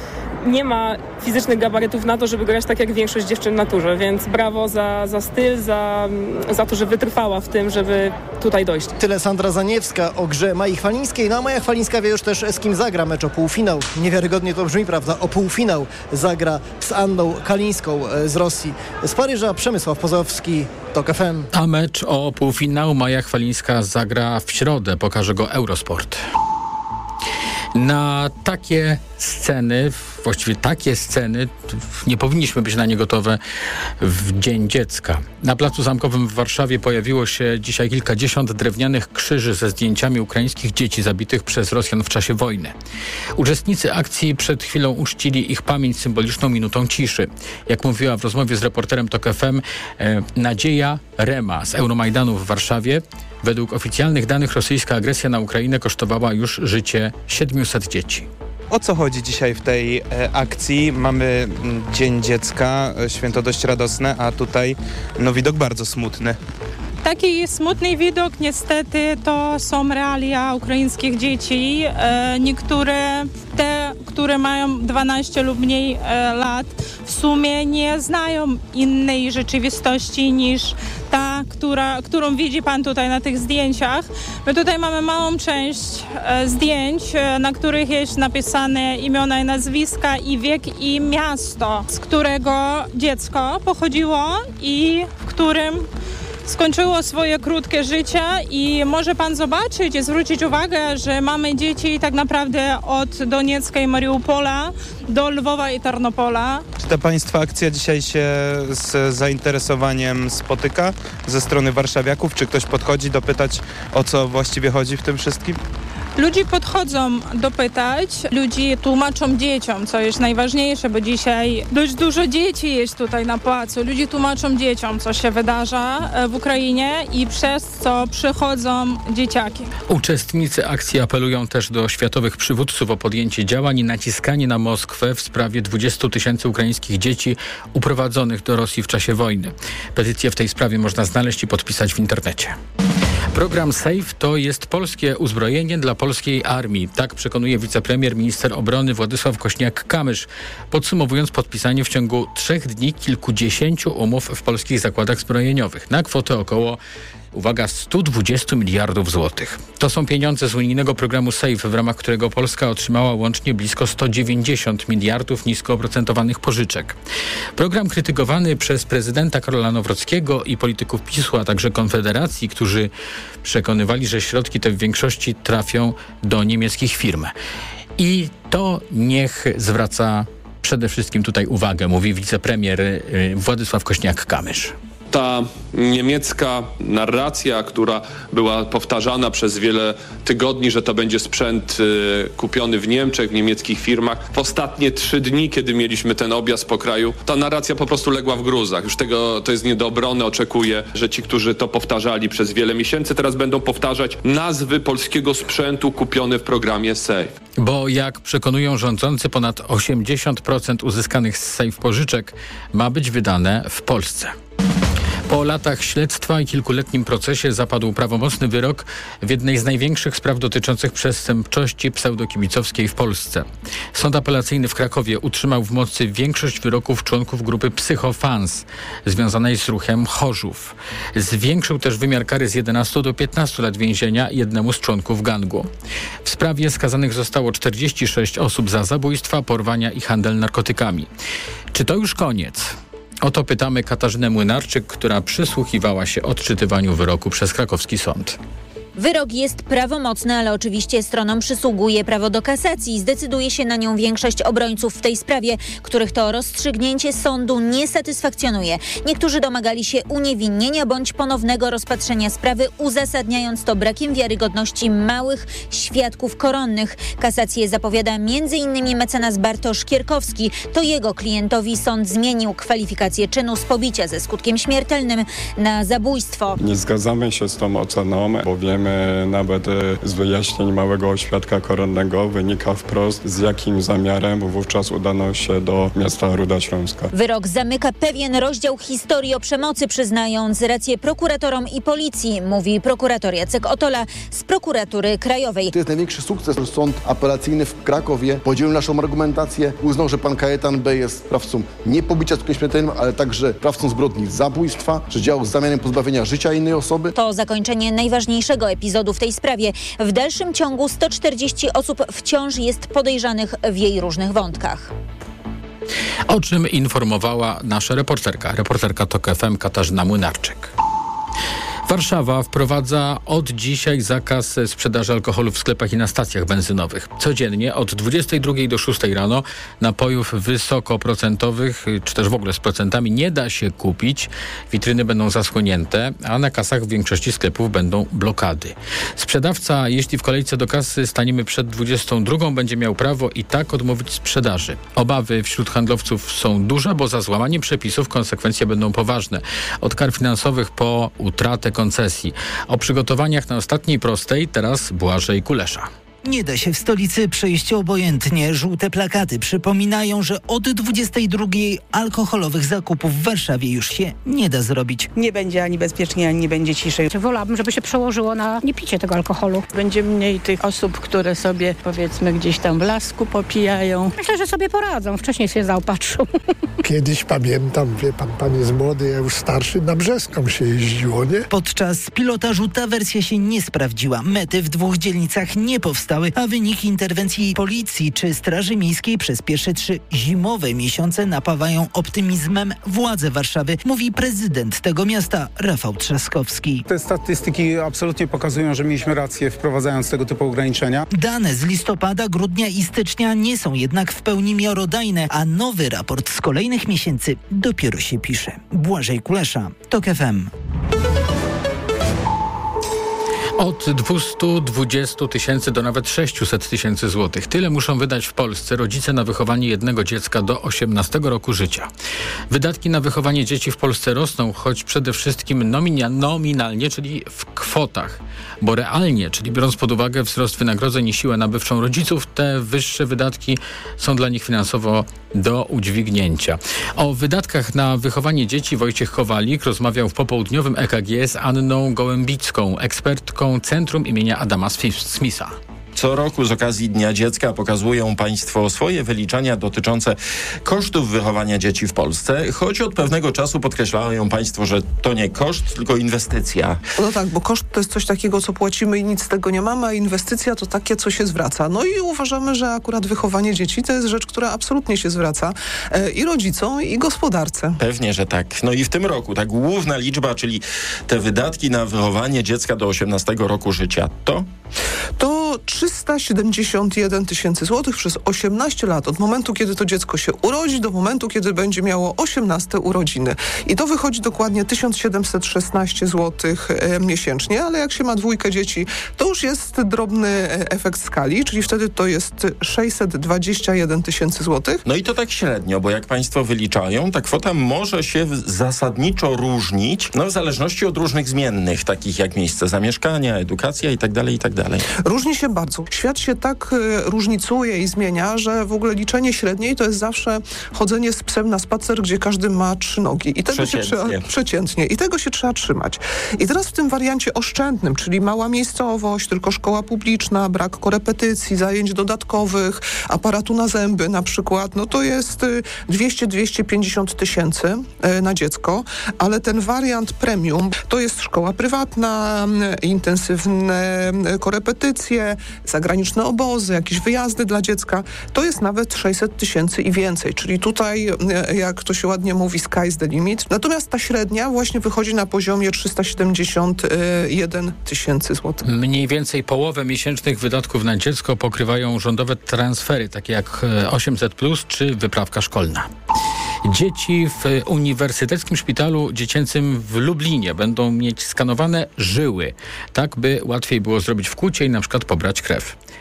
nie ma fizycznych gabarytów na to, żeby grać tak jak większość dziewczyn w naturze, więc brawo za, za styl, za, za to, że wytrwała w tym, żeby tutaj dojść. Tyle Sandra Zaniewska o grze Mai Chwalińskiej. No a Maja Chwalińska wie już też, z kim zagra mecz o półfinał. Niewiarygodnie to brzmi, prawda? O półfinał zagra z Anną Kalińską z Rosji. Z Paryża Przemysław Pozowski, TOK F M. A mecz o półfinał Maja Chwalińska zagra w środę. Pokaże go Eurosport. Na takie sceny, właściwie takie sceny, nie powinniśmy być na nie gotowe w Dzień Dziecka. Na Placu Zamkowym w Warszawie pojawiło się dzisiaj kilkadziesiąt drewnianych krzyży ze zdjęciami ukraińskich dzieci zabitych przez Rosjan w czasie wojny. Uczestnicy akcji przed chwilą uczcili ich pamięć symboliczną minutą ciszy. Jak mówiła w rozmowie z reporterem TOK F M e, Nadzieja Rema z Euromajdanu w Warszawie, według oficjalnych danych rosyjska agresja na Ukrainę kosztowała już życie siedmiuset dzieci. O co chodzi dzisiaj w tej e, akcji? Mamy m, Dzień Dziecka, e, święto dość radosne, a tutaj no, widok bardzo smutny. Taki smutny widok, niestety, to są realia ukraińskich dzieci. E, niektóre, te, które mają dwanaście lub mniej e, lat, w sumie nie znają innej rzeczywistości niż ta, która, którą widzi pan tutaj na tych zdjęciach. My tutaj mamy małą część e, zdjęć, e, na których jest napisane imiona i nazwiska i wiek i miasto, z którego dziecko pochodziło i w którym skończyło swoje krótkie życie i może pan zobaczyć i zwrócić uwagę, że mamy dzieci tak naprawdę od Doniecka i Mariupola do Lwowa i Tarnopola. Czy ta państwa akcja dzisiaj się z zainteresowaniem spotyka ze strony warszawiaków? Czy ktoś podchodzi dopytać, o co właściwie chodzi w tym wszystkim? Ludzi podchodzą dopytać, ludzi tłumaczą dzieciom, co jest najważniejsze, bo dzisiaj dość dużo dzieci jest tutaj na placu. Ludzi tłumaczą dzieciom, co się wydarza w Ukrainie i przez co przychodzą dzieciaki. Uczestnicy akcji apelują też do światowych przywódców o podjęcie działań i naciskanie na Moskwę w sprawie dwudziestu tysięcy ukraińskich dzieci uprowadzonych do Rosji w czasie wojny. Petycję w tej sprawie można znaleźć i podpisać w internecie. Program SAFE to jest polskie uzbrojenie dla polskiej armii. Tak przekonuje wicepremier, minister obrony Władysław Kośniak-Kamysz, podsumowując podpisanie w ciągu trzech dni kilkudziesięciu umów w polskich zakładach zbrojeniowych na kwotę około, uwaga, sto dwadzieścia miliardów złotych. To są pieniądze z unijnego programu SAFE, w ramach którego Polska otrzymała łącznie blisko sto dziewięćdziesiąt miliardów nisko oprocentowanych pożyczek. Program krytykowany przez prezydenta Karola Nawrockiego i polityków PiSu, a także Konfederacji, którzy przekonywali, że środki te w większości trafią do niemieckich firm. I to niech zwraca przede wszystkim tutaj uwagę, mówi wicepremier Władysław Kośniak-Kamysz. Ta niemiecka narracja, która była powtarzana przez wiele tygodni, że to będzie sprzęt y, kupiony w Niemczech, w niemieckich firmach. W ostatnie trzy dni, kiedy mieliśmy ten objazd po kraju, ta narracja po prostu legła w gruzach. Już tego to jest nie do obrony. Oczekuję, że ci, którzy to powtarzali przez wiele miesięcy, teraz będą powtarzać nazwy polskiego sprzętu kupione w programie SAFE. Bo jak przekonują rządzący, ponad osiemdziesiąt procent uzyskanych z SAFE pożyczek ma być wydane w Polsce. Po latach śledztwa i kilkuletnim procesie zapadł prawomocny wyrok w jednej z największych spraw dotyczących przestępczości pseudokibicowskiej w Polsce. Sąd apelacyjny w Krakowie utrzymał w mocy większość wyroków członków grupy Psychofans związanej z ruchem Chorzów. Zwiększył też wymiar kary z jedenastu do piętnastu lat więzienia jednemu z członków gangu. W sprawie skazanych zostało czterdzieści sześć osób za zabójstwa, porwania i handel narkotykami. Czy to już koniec? O to pytamy Katarzynę Młynarczyk, która przysłuchiwała się odczytywaniu wyroku przez krakowski sąd. Wyrok jest prawomocny, ale oczywiście stronom przysługuje prawo do kasacji. Zdecyduje się na nią większość obrońców w tej sprawie, których to rozstrzygnięcie sądu nie satysfakcjonuje. Niektórzy domagali się uniewinnienia bądź ponownego rozpatrzenia sprawy, uzasadniając to brakiem wiarygodności małych świadków koronnych. Kasację zapowiada m.in. mecenas Bartosz Kierkowski. To jego klientowi sąd zmienił kwalifikację czynu z pobicia ze skutkiem śmiertelnym na zabójstwo. Nie zgadzamy się z tą oceną, bowiem wiemy nawet z wyjaśnień małego oświadka koronnego, wynika wprost z jakim zamiarem wówczas udano się do miasta Ruda Śląska. Wyrok zamyka pewien rozdział historii o przemocy, przyznając rację prokuratorom i policji, mówi prokurator Jacek Otola z prokuratury krajowej. To jest największy sukces. Sąd apelacyjny w Krakowie podzielił naszą argumentację, uznał, że pan Kajetan B. jest sprawcą nie pobicia skutkiem śmiertelnym, ale także sprawcą zbrodni zabójstwa, że działał z zamiarem pozbawienia życia innej osoby. To zakończenie najważniejszego epizodu w tej sprawie. W dalszym ciągu sto czterdzieści osób wciąż jest podejrzanych w jej różnych wątkach. O czym informowała nasza reporterka, reporterka TOK F M Katarzyna Młynarczyk. Warszawa wprowadza od dzisiaj zakaz sprzedaży alkoholu w sklepach i na stacjach benzynowych. Codziennie od dwudziestej drugiej do szóstej rano napojów wysokoprocentowych, czy też w ogóle z procentami nie da się kupić. Witryny będą zasłonięte, a na kasach w większości sklepów będą blokady. Sprzedawca, jeśli w kolejce do kasy staniemy przed dwudziestą drugą, będzie miał prawo i tak odmówić sprzedaży. Obawy wśród handlowców są duże, bo za złamanie przepisów konsekwencje będą poważne. Od kar finansowych po utratę koncesji. O przygotowaniach na ostatniej prostej teraz Błażej Kulesza. Nie da się w stolicy przejść obojętnie. Żółte plakaty przypominają, że od dwudziestej drugiej alkoholowych zakupów w Warszawie już się nie da zrobić. Nie będzie ani bezpiecznie, ani nie będzie ciszej. Wolałabym, żeby się przełożyło na niepicie tego alkoholu. Będzie mniej tych osób, które sobie powiedzmy gdzieś tam w lasku popijają. Myślę, że sobie poradzą. Wcześniej się zaopatrzą. Kiedyś pamiętam, wie pan, pan jest młody, ja już starszy, na Brzeską się jeździło, nie? Podczas pilotażu ta wersja się nie sprawdziła. Mety w dwóch dzielnicach nie powstały, a wyniki interwencji policji czy Straży Miejskiej przez pierwsze trzy zimowe miesiące napawają optymizmem władze Warszawy, mówi prezydent tego miasta Rafał Trzaskowski. Te statystyki absolutnie pokazują, że mieliśmy rację wprowadzając tego typu ograniczenia. Dane z listopada, grudnia i stycznia nie są jednak w pełni miarodajne, a nowy raport z kolejnych miesięcy dopiero się pisze. Błażej Kulesza, TOK F M. Od dwieście dwadzieścia tysięcy do nawet sześćset tysięcy złotych. Tyle muszą wydać w Polsce rodzice na wychowanie jednego dziecka do osiemnastego roku życia. Wydatki na wychowanie dzieci w Polsce rosną, choć przede wszystkim nomina- nominalnie, czyli w kwotach. Bo realnie, czyli biorąc pod uwagę wzrost wynagrodzeń i siłę nabywczą rodziców, te wyższe wydatki są dla nich finansowo do udźwignięcia. O wydatkach na wychowanie dzieci Wojciech Kowalik rozmawiał w popołudniowym E K G z Anną Gołębicką, ekspertką Centrum imienia Adama Smitha. Co roku z okazji Dnia Dziecka pokazują Państwo swoje wyliczenia dotyczące kosztów wychowania dzieci w Polsce, choć od pewnego czasu podkreślają Państwo, że to nie koszt, tylko inwestycja. No tak, bo koszt to jest coś takiego, co płacimy i nic z tego nie mamy, a inwestycja to takie, co się zwraca. No i uważamy, że akurat wychowanie dzieci to jest rzecz, która absolutnie się zwraca e, i rodzicom, i gospodarce. Pewnie, że tak. No i w tym roku ta główna liczba, czyli te wydatki na wychowanie dziecka do osiemnastego roku życia, to? To trzysta siedemdziesiąt jeden tysięcy złotych przez osiemnaście lat, od momentu, kiedy to dziecko się urodzi, do momentu, kiedy będzie miało osiemnaste urodziny. I to wychodzi dokładnie tysiąc siedemset szesnaście złotych e, miesięcznie, ale jak się ma dwójkę dzieci, to już jest drobny e, efekt skali, czyli wtedy to jest sześćset dwadzieścia jeden tysięcy złotych. No i to tak średnio, bo jak Państwo wyliczają, ta kwota może się zasadniczo różnić, no w zależności od różnych zmiennych, takich jak miejsce zamieszkania, edukacja i tak dalej, i tak dalej. Różni się bardzo. Świat się tak y, różnicuje i zmienia, że w ogóle liczenie średniej to jest zawsze chodzenie z psem na spacer, gdzie każdy ma trzy nogi. I tego się trzeba, przeciętnie. I tego się trzeba trzymać. I teraz w tym wariancie oszczędnym, czyli mała miejscowość, tylko szkoła publiczna, brak korepetycji, zajęć dodatkowych, aparatu na zęby na przykład, no to jest y, dwieście do dwiestu pięćdziesięciu tysięcy y, na dziecko, ale ten wariant premium to jest szkoła prywatna, y, intensywne y, korepetycje, zagraniczne obozy, jakieś wyjazdy dla dziecka, to jest nawet sześćset tysięcy i więcej. Czyli tutaj, jak to się ładnie mówi, sky's the limit. Natomiast ta średnia właśnie wychodzi na poziomie trzysta siedemdziesiąt jeden tysięcy złotych. Mniej więcej połowę miesięcznych wydatków na dziecko pokrywają rządowe transfery, takie jak osiemset plus czy wyprawka szkolna. Dzieci w Uniwersyteckim Szpitalu Dziecięcym w Lublinie będą mieć skanowane żyły, tak by łatwiej było zrobić wkłucie i na przykład pobrać krew.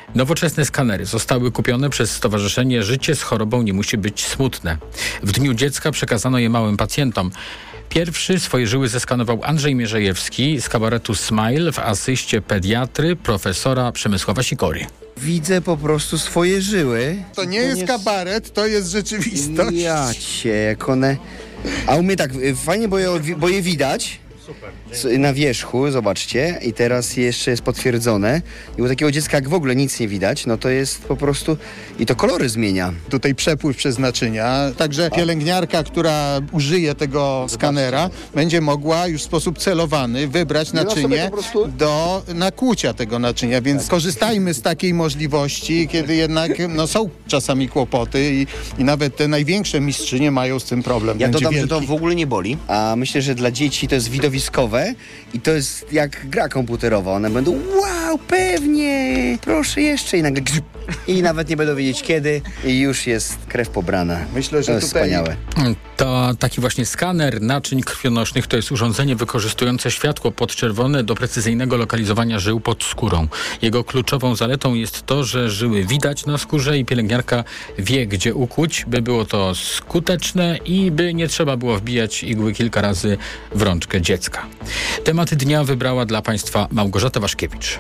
Nowoczesne skanery zostały kupione przez Stowarzyszenie Życie z chorobą nie musi być smutne. W Dniu Dziecka przekazano je małym pacjentom. Pierwszy swoje żyły zeskanował Andrzej Mierzejewski z kabaretu Smile w asyście pediatry profesora Przemysława Sikory. Widzę po prostu swoje żyły. To nie to jest nie... kabaret, to jest rzeczywistość. Ja cię, jak one... A u mnie tak, fajnie, bo je, bo je widać. Na wierzchu, zobaczcie, i teraz jeszcze jest potwierdzone. I u takiego dziecka, jak w ogóle nic nie widać, no to jest po prostu... I to kolory zmienia. Tutaj przepływ przez naczynia, także pielęgniarka, która użyje tego skanera, będzie mogła już w sposób celowany wybrać naczynie prostu... do nakłucia tego naczynia, więc tak. Korzystajmy z takiej możliwości, kiedy jednak no, są czasami kłopoty i, i nawet te największe mistrzynie mają z tym problem. Ja będzie dodam, wielki. że to w ogóle nie boli, a myślę, że dla dzieci to jest widowiskowe i to jest jak gra komputerowa. One będą, wow, pewnie, proszę jeszcze i nagle grzyb. I nawet nie będą wiedzieć kiedy i już jest krew pobrana. Myślę, że to jest tutaj... wspaniałe. To taki właśnie skaner naczyń krwionośnych to jest urządzenie wykorzystujące światło podczerwone do precyzyjnego lokalizowania żył pod skórą. Jego kluczową zaletą jest to, że żyły widać na skórze i pielęgniarka wie, gdzie ukłuć, by było to skuteczne i by nie trzeba było wbijać igły kilka razy w rączkę dziecka. Temat dnia wybrała dla Państwa Małgorzata Waszkiewicz.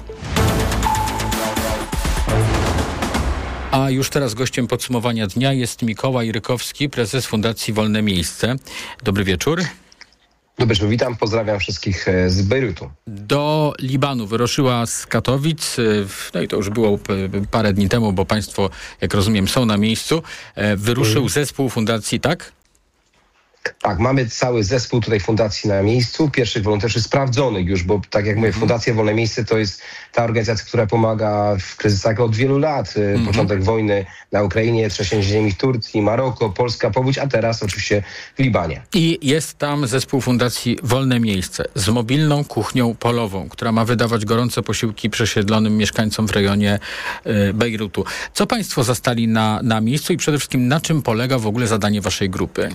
A już teraz gościem podsumowania dnia jest Mikołaj Rykowski, prezes Fundacji Wolne Miejsce. Dobry wieczór. Dobry wieczór, witam, pozdrawiam wszystkich z Bejrutu. Do Libanu wyruszyła z Katowic, no i to już było parę dni temu, bo państwo, jak rozumiem, są na miejscu. Wyruszył mm. zespół Fundacji, tak? Tak, mamy cały zespół tutaj fundacji na miejscu, pierwszych wolontariuszy sprawdzonych już, bo tak jak mówię, Fundacja Wolne Miejsce to jest ta organizacja, która pomaga w kryzysach od wielu lat. Mm-hmm. Początek wojny na Ukrainie, trzęsienie ziemi w Turcji, Maroko, Polska, powódź, a teraz oczywiście w Libanie. I jest tam zespół Fundacji Wolne Miejsce z mobilną kuchnią polową, która ma wydawać gorące posiłki przesiedlonym mieszkańcom w rejonie y, Bejrutu. Co państwo zastali na, na miejscu i przede wszystkim na czym polega w ogóle zadanie waszej grupy?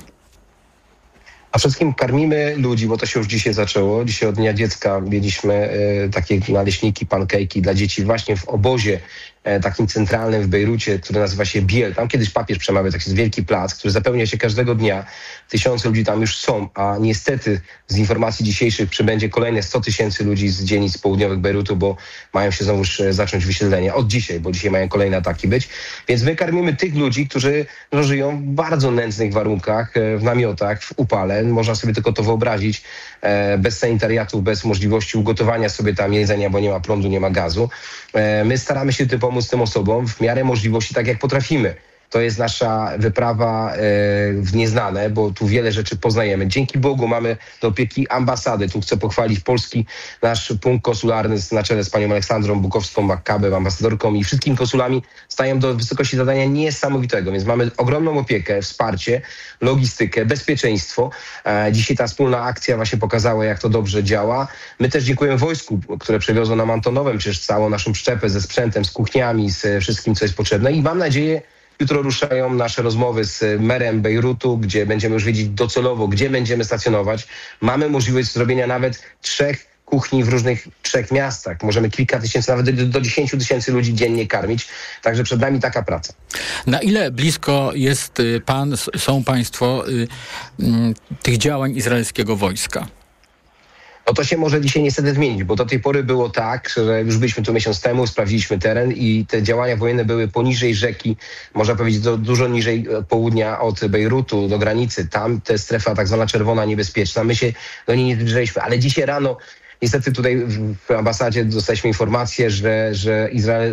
A przede wszystkim karmimy ludzi, bo to się już dzisiaj zaczęło. Dzisiaj od Dnia Dziecka mieliśmy e, takie naleśniki, pankejki dla dzieci właśnie w obozie e, takim centralnym w Bejrucie, który nazywa się Biel. Tam kiedyś papież przemawiał, taki wielki plac, który zapełnia się każdego dnia. Tysiące ludzi tam już są, a niestety z informacji dzisiejszych przybędzie kolejne sto tysięcy ludzi z dzielnic południowych Bejrutu, bo mają się znowuż zacząć wysiedlenia. Od dzisiaj, bo dzisiaj mają kolejne ataki być. Więc my karmimy tych ludzi, którzy no, żyją w bardzo nędznych warunkach, w namiotach, w upale. Można sobie tylko to wyobrazić, e, bez sanitariatów, bez możliwości ugotowania sobie tam jedzenia, bo nie ma prądu, nie ma gazu. E, my staramy się ty pomóc tym osobom w miarę możliwości, tak jak potrafimy. To jest nasza wyprawa e, w nieznane, bo tu wiele rzeczy poznajemy. Dzięki Bogu mamy do opieki ambasady. Tu chcę pochwalić polski nasz punkt konsularny na czele z panią Aleksandrą Bukowską-Makkabę, ambasadorką i wszystkimi konsulami stają do wysokości zadania niesamowitego. Więc mamy ogromną opiekę, wsparcie, logistykę, bezpieczeństwo. E, dzisiaj ta wspólna akcja właśnie pokazała, jak to dobrze działa. My też dziękujemy wojsku, które przewiozło nam Antonowem, przecież całą naszą przyczepę ze sprzętem, z kuchniami, z wszystkim, co jest potrzebne. I mam nadzieję, jutro ruszają nasze rozmowy z merem Bejrutu, gdzie będziemy już wiedzieć docelowo, gdzie będziemy stacjonować. Mamy możliwość zrobienia nawet trzech kuchni w różnych trzech miastach. Możemy kilka tysięcy, nawet do, do dziesięciu tysięcy ludzi dziennie karmić. Także przed nami taka praca. Na ile blisko jest pan, są państwo y, y, tych działań izraelskiego wojska? No to się może dzisiaj niestety zmienić, bo do tej pory było tak, że już byliśmy tu miesiąc temu, sprawdziliśmy teren i te działania wojenne były poniżej rzeki, można powiedzieć do, dużo niżej południa od Bejrutu do granicy. Tam to jest strefa tak zwana czerwona, niebezpieczna. My się do niej nie zbliżaliśmy, ale dzisiaj rano niestety tutaj w ambasadzie dostaliśmy informację, że, że Izrael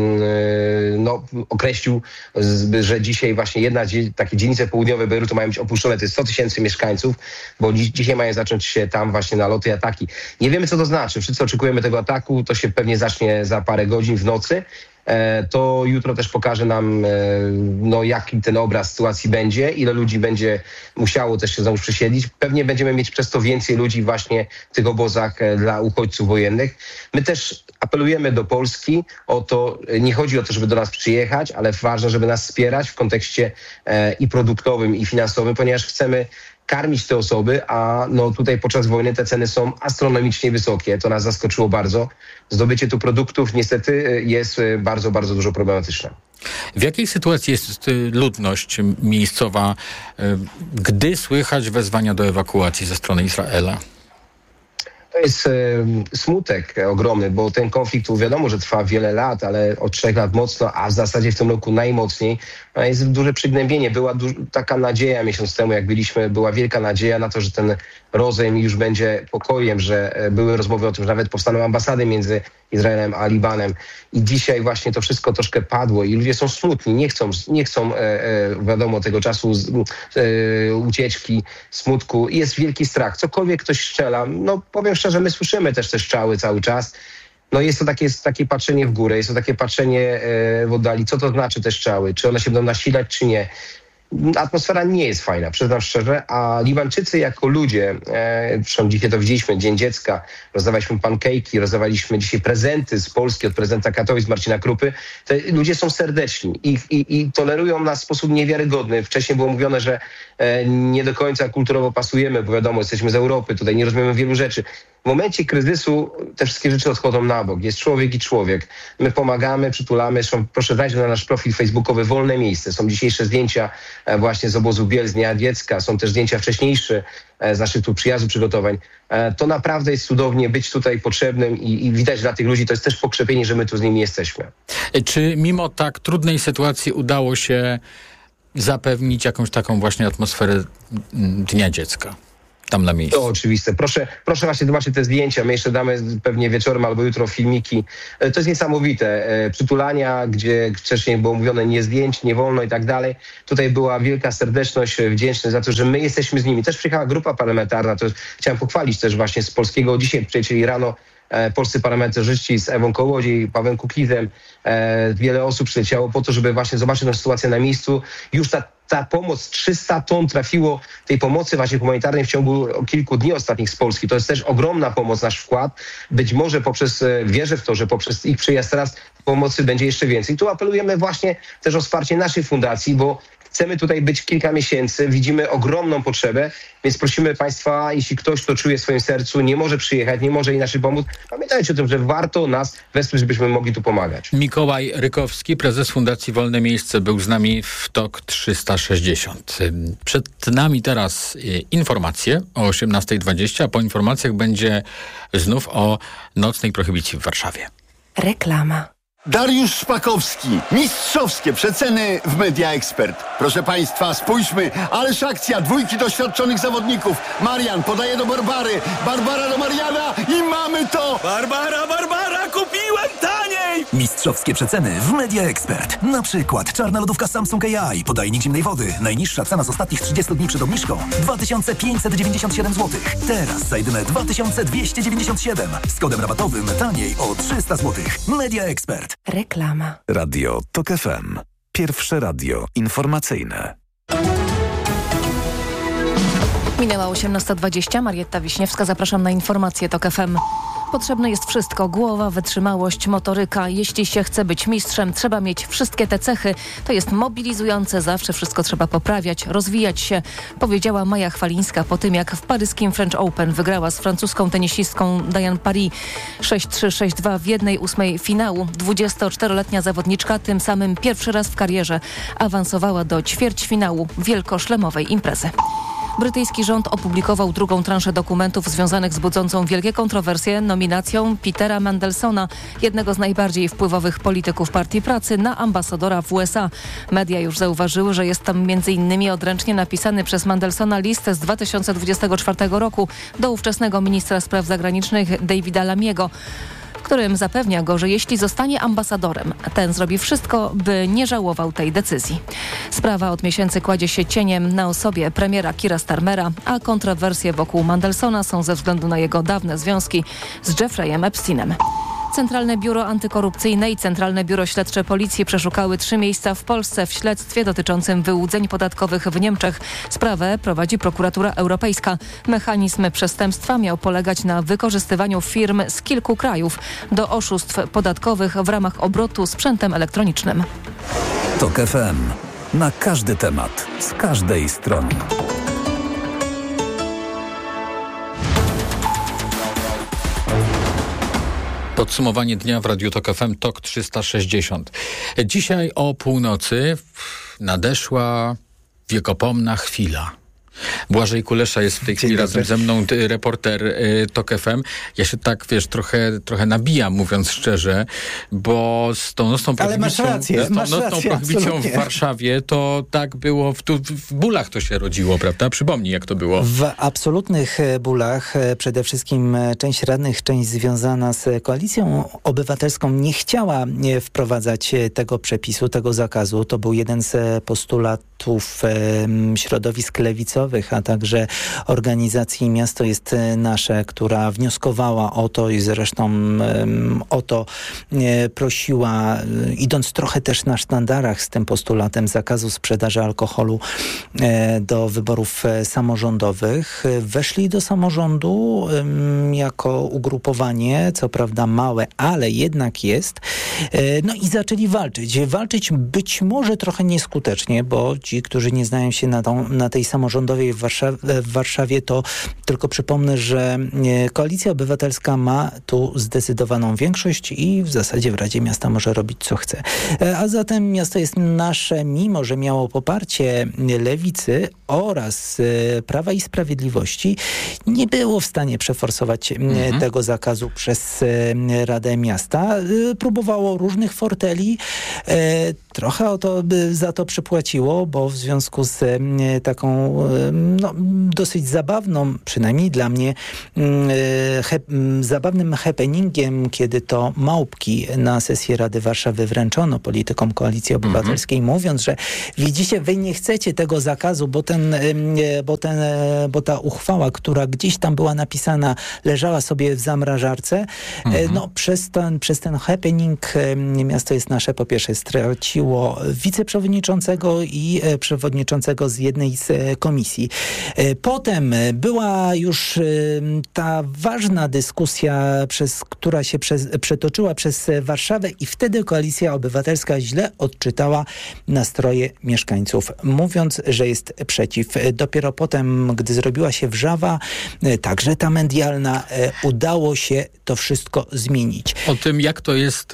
no, określił, że dzisiaj właśnie jedna, takie dzielnice południowe Bejrutu mają być opuszczone, to jest sto tysięcy mieszkańców, bo dziś, dzisiaj mają zacząć się tam właśnie naloty i ataki. Nie wiemy, co to znaczy. Wszyscy oczekujemy tego ataku, to się pewnie zacznie za parę godzin w nocy. To jutro też pokaże nam, no, jaki ten obraz sytuacji będzie, ile ludzi będzie musiało też się znowu przesiedlić. Pewnie będziemy mieć przez to więcej ludzi właśnie w tych obozach dla uchodźców wojennych. My też apelujemy do Polski o to, nie chodzi o to, żeby do nas przyjechać, ale ważne, żeby nas wspierać w kontekście i produktowym, i finansowym, ponieważ chcemy karmić te osoby, a no tutaj podczas wojny te ceny są astronomicznie wysokie. To nas zaskoczyło bardzo. Zdobycie tu produktów niestety jest bardzo, bardzo dużo problematyczne. W jakiej sytuacji jest ludność miejscowa, gdy słychać wezwania do ewakuacji ze strony Izraela? To jest e, smutek ogromny, bo ten konflikt wiadomo, że trwa wiele lat, ale od trzech lat mocno, a w zasadzie w tym roku najmocniej. Jest duże przygnębienie. Była du- taka nadzieja miesiąc temu, jak byliśmy, była wielka nadzieja na to, że ten rozejm już będzie pokojem, że e, były rozmowy o tym, że nawet powstaną ambasady między Izraelem a Libanem. I dzisiaj właśnie to wszystko troszkę padło i ludzie są smutni, nie chcą, nie chcą e, e, wiadomo, tego czasu z, e, ucieczki, smutku. I jest wielki strach. Cokolwiek ktoś strzela, no powiem szczerze, my słyszymy też te strzały cały czas. No jest to takie, takie patrzenie w górę, jest to takie patrzenie e, w oddali. Co to znaczy te strzały? Czy one się będą nasilać, czy nie? Atmosfera nie jest fajna, przyznam szczerze, a Libańczycy jako ludzie, e, zresztą dzisiaj to widzieliśmy, Dzień Dziecka, rozdawaliśmy pankejki, rozdawaliśmy dzisiaj prezenty z Polski od prezydenta Katowic Marcina Krupy. Te ludzie są serdeczni i, i, i tolerują nas w sposób niewiarygodny. Wcześniej było mówione, że e, nie do końca kulturowo pasujemy, bo wiadomo, jesteśmy z Europy, tutaj nie rozumiemy wielu rzeczy. W momencie kryzysu te wszystkie rzeczy odchodzą na bok. Jest człowiek i człowiek. My pomagamy, przytulamy. Zresztą proszę zajrzeć na nasz profil facebookowy Wolne Miejsce. Są dzisiejsze zdjęcia właśnie z obozu Biel, z Dnia Dziecka. Są też zdjęcia wcześniejsze z naszych tu przyjazdu, przygotowań. To naprawdę jest cudownie być tutaj potrzebnym i, i widać dla tych ludzi, to jest też pokrzepienie, że my tu z nimi jesteśmy. Czy mimo tak trudnej sytuacji udało się zapewnić jakąś taką właśnie atmosferę Dnia Dziecka? Tam na miejscu. To oczywiste. Proszę, proszę właśnie zobaczyć te zdjęcia. My jeszcze damy pewnie wieczorem albo jutro filmiki. To jest niesamowite. Przytulania, gdzie wcześniej było mówione nie zdjęć, nie wolno i tak dalej. Tutaj była wielka serdeczność, wdzięczny za to, że my jesteśmy z nimi. Też przyjechała grupa parlamentarna, to chciałem pochwalić też właśnie z polskiego. Dzisiaj przyjęli rano e, polscy parlamentarzyści z Ewą Kołodziej, Pawłem Kukizem. E, wiele osób przyleciało po to, żeby właśnie zobaczyć tę sytuację na miejscu. Już ta Ta pomoc, trzysta ton trafiło tej pomocy właśnie humanitarnej w ciągu kilku dni ostatnich z Polski. To jest też ogromna pomoc, nasz wkład. Być może poprzez, wierzę w to, że poprzez ich przyjazd teraz pomocy będzie jeszcze więcej. I tu apelujemy właśnie też o wsparcie naszej fundacji, bo chcemy tutaj być kilka miesięcy, widzimy ogromną potrzebę, więc prosimy Państwa, jeśli ktoś to czuje w swoim sercu, nie może przyjechać, nie może inaczej pomóc, pamiętajcie o tym, że warto nas wesprzeć, żebyśmy mogli tu pomagać. Mikołaj Rykowski, prezes Fundacji Wolne Miejsce, był z nami w TOK trzysta sześćdziesiąt. Przed nami teraz informacje o osiemnasta dwadzieścia, a po informacjach będzie znów o nocnej prohibicji w Warszawie. Reklama. Dariusz Szpakowski. Mistrzowskie przeceny w Media Expert. Proszę Państwa, spójrzmy, ależ akcja, dwójki doświadczonych zawodników. Marian podaje do Barbary, Barbara do Mariana i mamy to! Barbara, Barbara, kupiłem taniej! Mistrzowskie przeceny w Media Expert. Na przykład czarna lodówka Samsung A I, podajnik zimnej wody. Najniższa cena z ostatnich trzydziestu dni przed obniżką dwa tysiące pięćset dziewięćdziesiąt siedem złotych. Teraz za jedyne dwa tysiące dwieście dziewięćdziesiąt siedem. Z kodem rabatowym taniej o trzysta złotych. Media Expert. Reklama. Radio TOK F M. Pierwsze radio informacyjne. Minęła osiemnasta dwadzieścia. Marietta Wiśniewska. Zapraszam na informacje TOK F M. Potrzebne jest wszystko. Głowa, wytrzymałość, motoryka. Jeśli się chce być mistrzem, trzeba mieć wszystkie te cechy. To jest mobilizujące. Zawsze wszystko trzeba poprawiać, rozwijać się, powiedziała Maja Chwalińska po tym, jak w paryskim French Open wygrała z francuską tenisistką Diane Paris sześć trzy sześć dwa w jednej ósmej finału. dwudziestoczteroletnia zawodniczka tym samym pierwszy raz w karierze awansowała do ćwierćfinału wielkoszlemowej imprezy. Brytyjski rząd opublikował drugą transzę dokumentów związanych z budzącą wielkie kontrowersje nominacją Petera Mandelsona, jednego z najbardziej wpływowych polityków Partii Pracy, na ambasadora w U S A. Media już zauważyły, że jest tam między innymi odręcznie napisany przez Mandelsona list z dwa tysiące dwudziestego czwartego roku do ówczesnego ministra spraw zagranicznych Davida Lamiego, w którym zapewnia go, że jeśli zostanie ambasadorem, ten zrobi wszystko, by nie żałował tej decyzji. Sprawa od miesięcy kładzie się cieniem na osobie premiera Keira Starmera, a kontrowersje wokół Mandelsona są ze względu na jego dawne związki z Jeffreyem Epsteinem. Centralne Biuro Antykorupcyjne i Centralne Biuro Śledcze Policji przeszukały trzy miejsca w Polsce w śledztwie dotyczącym wyłudzeń podatkowych w Niemczech. Sprawę prowadzi prokuratura europejska. Mechanizm przestępstwa miał polegać na wykorzystywaniu firm z kilku krajów do oszustw podatkowych w ramach obrotu sprzętem elektronicznym. TOK F M. Na każdy temat, z każdej strony. Podsumowanie dnia w Radiu Tok F M, Tok trzysta sześćdziesiąt. Dzisiaj o północy nadeszła wiekopomna chwila. Błażej Kulesza jest w tej chwili razem ze mną, reporter y, Tok F M. Ja się tak, wiesz, trochę, trochę nabijam, mówiąc szczerze, bo z tą nocną prohibicją, Ale masz rację, z tą masz nocną rację, prohibicją absolutnie. w Warszawie, to tak było, w, tu, w bólach to się rodziło, prawda? Przypomnij, jak to było. W absolutnych bólach przede wszystkim część radnych, część związana z Koalicją Obywatelską nie chciała wprowadzać tego przepisu, tego zakazu. To był jeden z postulatów środowisk lewicowych, a także organizacji Miasto jest Nasze, która wnioskowała o to i zresztą um, o to e, prosiła, e, idąc trochę też na sztandarach z tym postulatem zakazu sprzedaży alkoholu e, do wyborów e, samorządowych. Weszli do samorządu e, jako ugrupowanie, co prawda małe, ale jednak jest. E, no i zaczęli walczyć. Walczyć być może trochę nieskutecznie, bo ci, którzy nie znają się na, tą, na tej samorządowej w Warszawie, w Warszawie, to tylko przypomnę, że Koalicja Obywatelska ma tu zdecydowaną większość i w zasadzie w Radzie Miasta może robić co chce. A zatem Miasto jest Nasze, mimo że miało poparcie Lewicy oraz Prawa i Sprawiedliwości, nie było w stanie przeforsować mhm. tego zakazu przez Radę Miasta. Próbowało różnych forteli. Trochę o to za to przypłaciło, bo w związku z taką no, dosyć zabawną, przynajmniej dla mnie, he, zabawnym happeningiem, kiedy to małpki na sesję Rady Warszawy wręczono politykom Koalicji Obywatelskiej, mm-hmm. mówiąc, że widzicie, wy nie chcecie tego zakazu, bo, ten, bo, ten, bo ta uchwała, która gdzieś tam była napisana, leżała sobie w zamrażarce. Mm-hmm. No, przez ten, przez ten happening Miasto jest Nasze po pierwsze straciło wiceprzewodniczącego i przewodniczącego z jednej z komisji. Potem była już ta ważna dyskusja, przez, która się przez, przetoczyła przez Warszawę i wtedy Koalicja Obywatelska źle odczytała nastroje mieszkańców, mówiąc, że jest przeciw. Dopiero potem, gdy zrobiła się wrzawa, także ta medialna, udało się to wszystko zmienić. O tym, jak to jest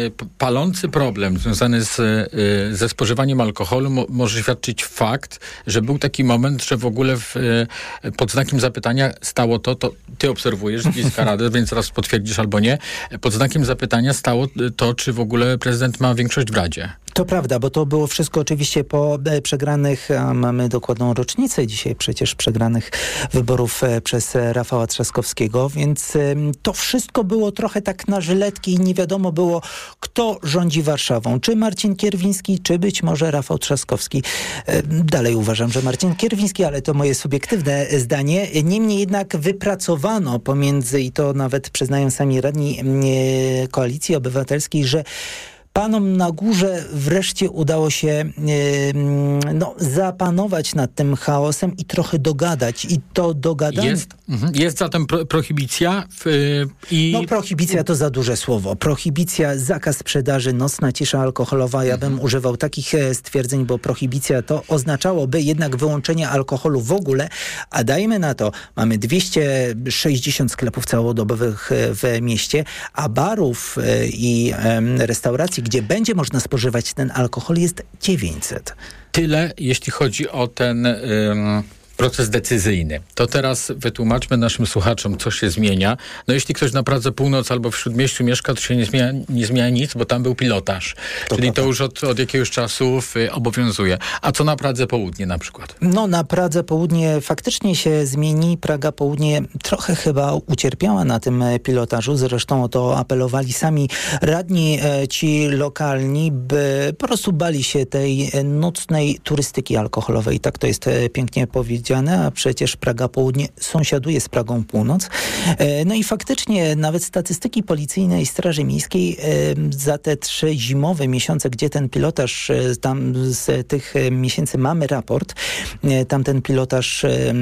palący problem związany z, ze spożywaniem alkoholu, mo, może świadczyć fakt, że był taki moment, że w ogóle w, pod znakiem zapytania stało to, to ty obserwujesz z bliska Radę, więc raz potwierdzisz albo nie, pod znakiem zapytania stało to, czy w ogóle prezydent ma większość w Radzie. To prawda, bo to było wszystko oczywiście po przegranych, a mamy dokładną rocznicę dzisiaj przecież przegranych wyborów przez Rafała Trzaskowskiego, więc to wszystko było trochę tak na żyletki i nie wiadomo było, kto rządzi Warszawą. Czy Marcin Kierwiński, czy być może Rafał Trzaskowski. Dalej uważam, że Marcin Kierwiński, ale to moje subiektywne zdanie. Niemniej jednak wypracowano pomiędzy, i to nawet przyznają sami radni Koalicji Obywatelskiej, że panom na górze wreszcie udało się yy, no, zapanować nad tym chaosem i trochę dogadać. I to dogadanie... Jest, jest zatem pro, prohibicja w, yy, i... No prohibicja to za duże słowo. Prohibicja, zakaz sprzedaży, nocna cisza alkoholowa. Ja bym mhm. używał takich stwierdzeń, bo prohibicja to oznaczałoby jednak wyłączenie alkoholu w ogóle, a dajmy na to, mamy dwieście sześćdziesiąt sklepów całodobowych w mieście, a barów i yy, restauracji, gdzie będzie można spożywać ten alkohol, jest dziewięćset. Tyle, jeśli chodzi o ten ym, proces decyzyjny. To teraz wytłumaczmy naszym słuchaczom, co się zmienia. No jeśli ktoś na Pradze Północ albo w Śródmieściu mieszka, to się nie zmienia, nie zmienia nic, bo tam był pilotaż. To Czyli to już od, od jakiegoś czasu y, obowiązuje. A co na Pradze Południe na przykład? No na Pradze Południe faktycznie się zmieni. Praga Południe trochę chyba ucierpiała na tym pilotażu. Zresztą o to apelowali sami radni, e, ci lokalni, by po prostu bali się tej nocnej turystyki alkoholowej. Tak to jest e, pięknie powiedziane. A przecież Praga Południe sąsiaduje z Pragą Północ. No i faktycznie nawet statystyki policyjnej i Straży Miejskiej za te trzy zimowe miesiące, gdzie ten pilotaż, tam z tych miesięcy mamy raport, tam ten pilotaż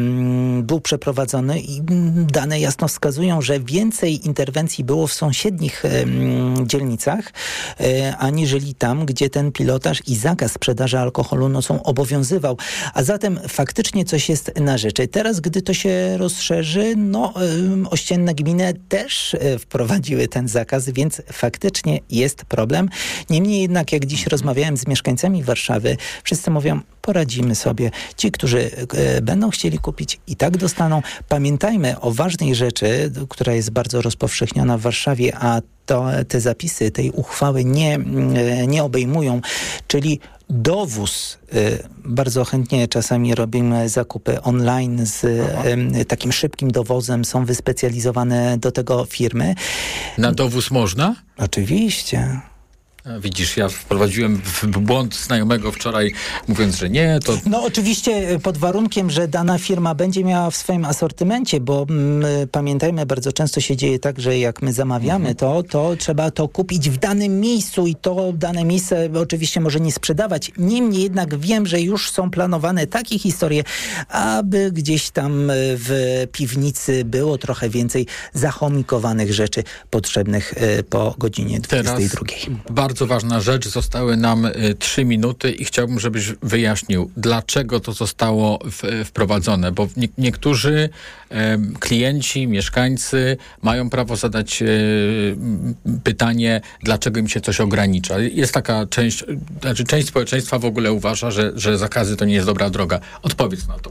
był przeprowadzony i dane jasno wskazują, że więcej interwencji było w sąsiednich dzielnicach, aniżeli tam, gdzie ten pilotaż i zakaz sprzedaży alkoholu nocą obowiązywał. A zatem faktycznie coś się jest na rzeczy. Teraz, gdy to się rozszerzy, no ościenne gminy też wprowadziły ten zakaz, więc faktycznie jest problem. Niemniej jednak, jak dziś rozmawiałem z mieszkańcami Warszawy, wszyscy mówią, poradzimy sobie. Ci, którzy e, będą chcieli kupić, i tak dostaną. Pamiętajmy o ważnej rzeczy, która jest bardzo rozpowszechniona w Warszawie, a to te zapisy tej uchwały nie, e, nie obejmują, czyli dowóz. E, bardzo chętnie czasami robimy zakupy online z e, takim szybkim dowozem. Są wyspecjalizowane do tego firmy. Na dowóz można? Oczywiście. Widzisz, ja wprowadziłem w błąd znajomego wczoraj, mówiąc, że nie, to... No oczywiście pod warunkiem, że dana firma będzie miała w swoim asortymencie, bo my, pamiętajmy, bardzo często się dzieje tak, że jak my zamawiamy mhm. to, to trzeba to kupić w danym miejscu i to dane miejsce oczywiście może nie sprzedawać. Niemniej jednak wiem, że już są planowane takie historie, aby gdzieś tam w piwnicy było trochę więcej zachomikowanych rzeczy potrzebnych po godzinie dwudziestej drugiej. Teraz bardzo ważna rzecz. Zostały nam y, trzy minuty i chciałbym, żebyś wyjaśnił, dlaczego to zostało w, wprowadzone, bo nie, niektórzy y, klienci, mieszkańcy mają prawo zadać y, pytanie, dlaczego im się coś ogranicza. Jest taka część, znaczy część społeczeństwa w ogóle uważa, że, że zakazy to nie jest dobra droga. Odpowiedz na to.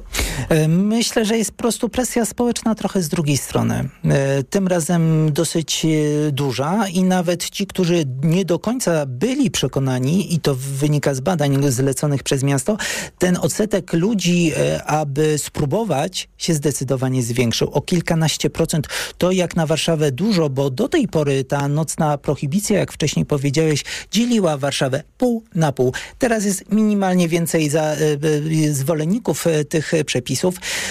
Myślę, że jest po prostu presja społeczna trochę z drugiej strony. Tym razem dosyć duża i nawet ci, którzy nie do końca byli przekonani, i to wynika z badań zleconych przez miasto, ten odsetek ludzi, aby spróbować, się zdecydowanie zwiększył. O kilkanaście procent. To jak na Warszawę dużo, bo do tej pory ta nocna prohibicja, jak wcześniej powiedziałeś, dzieliła Warszawę pół na pół. Teraz jest minimalnie więcej za, zwolenników tych przepisów.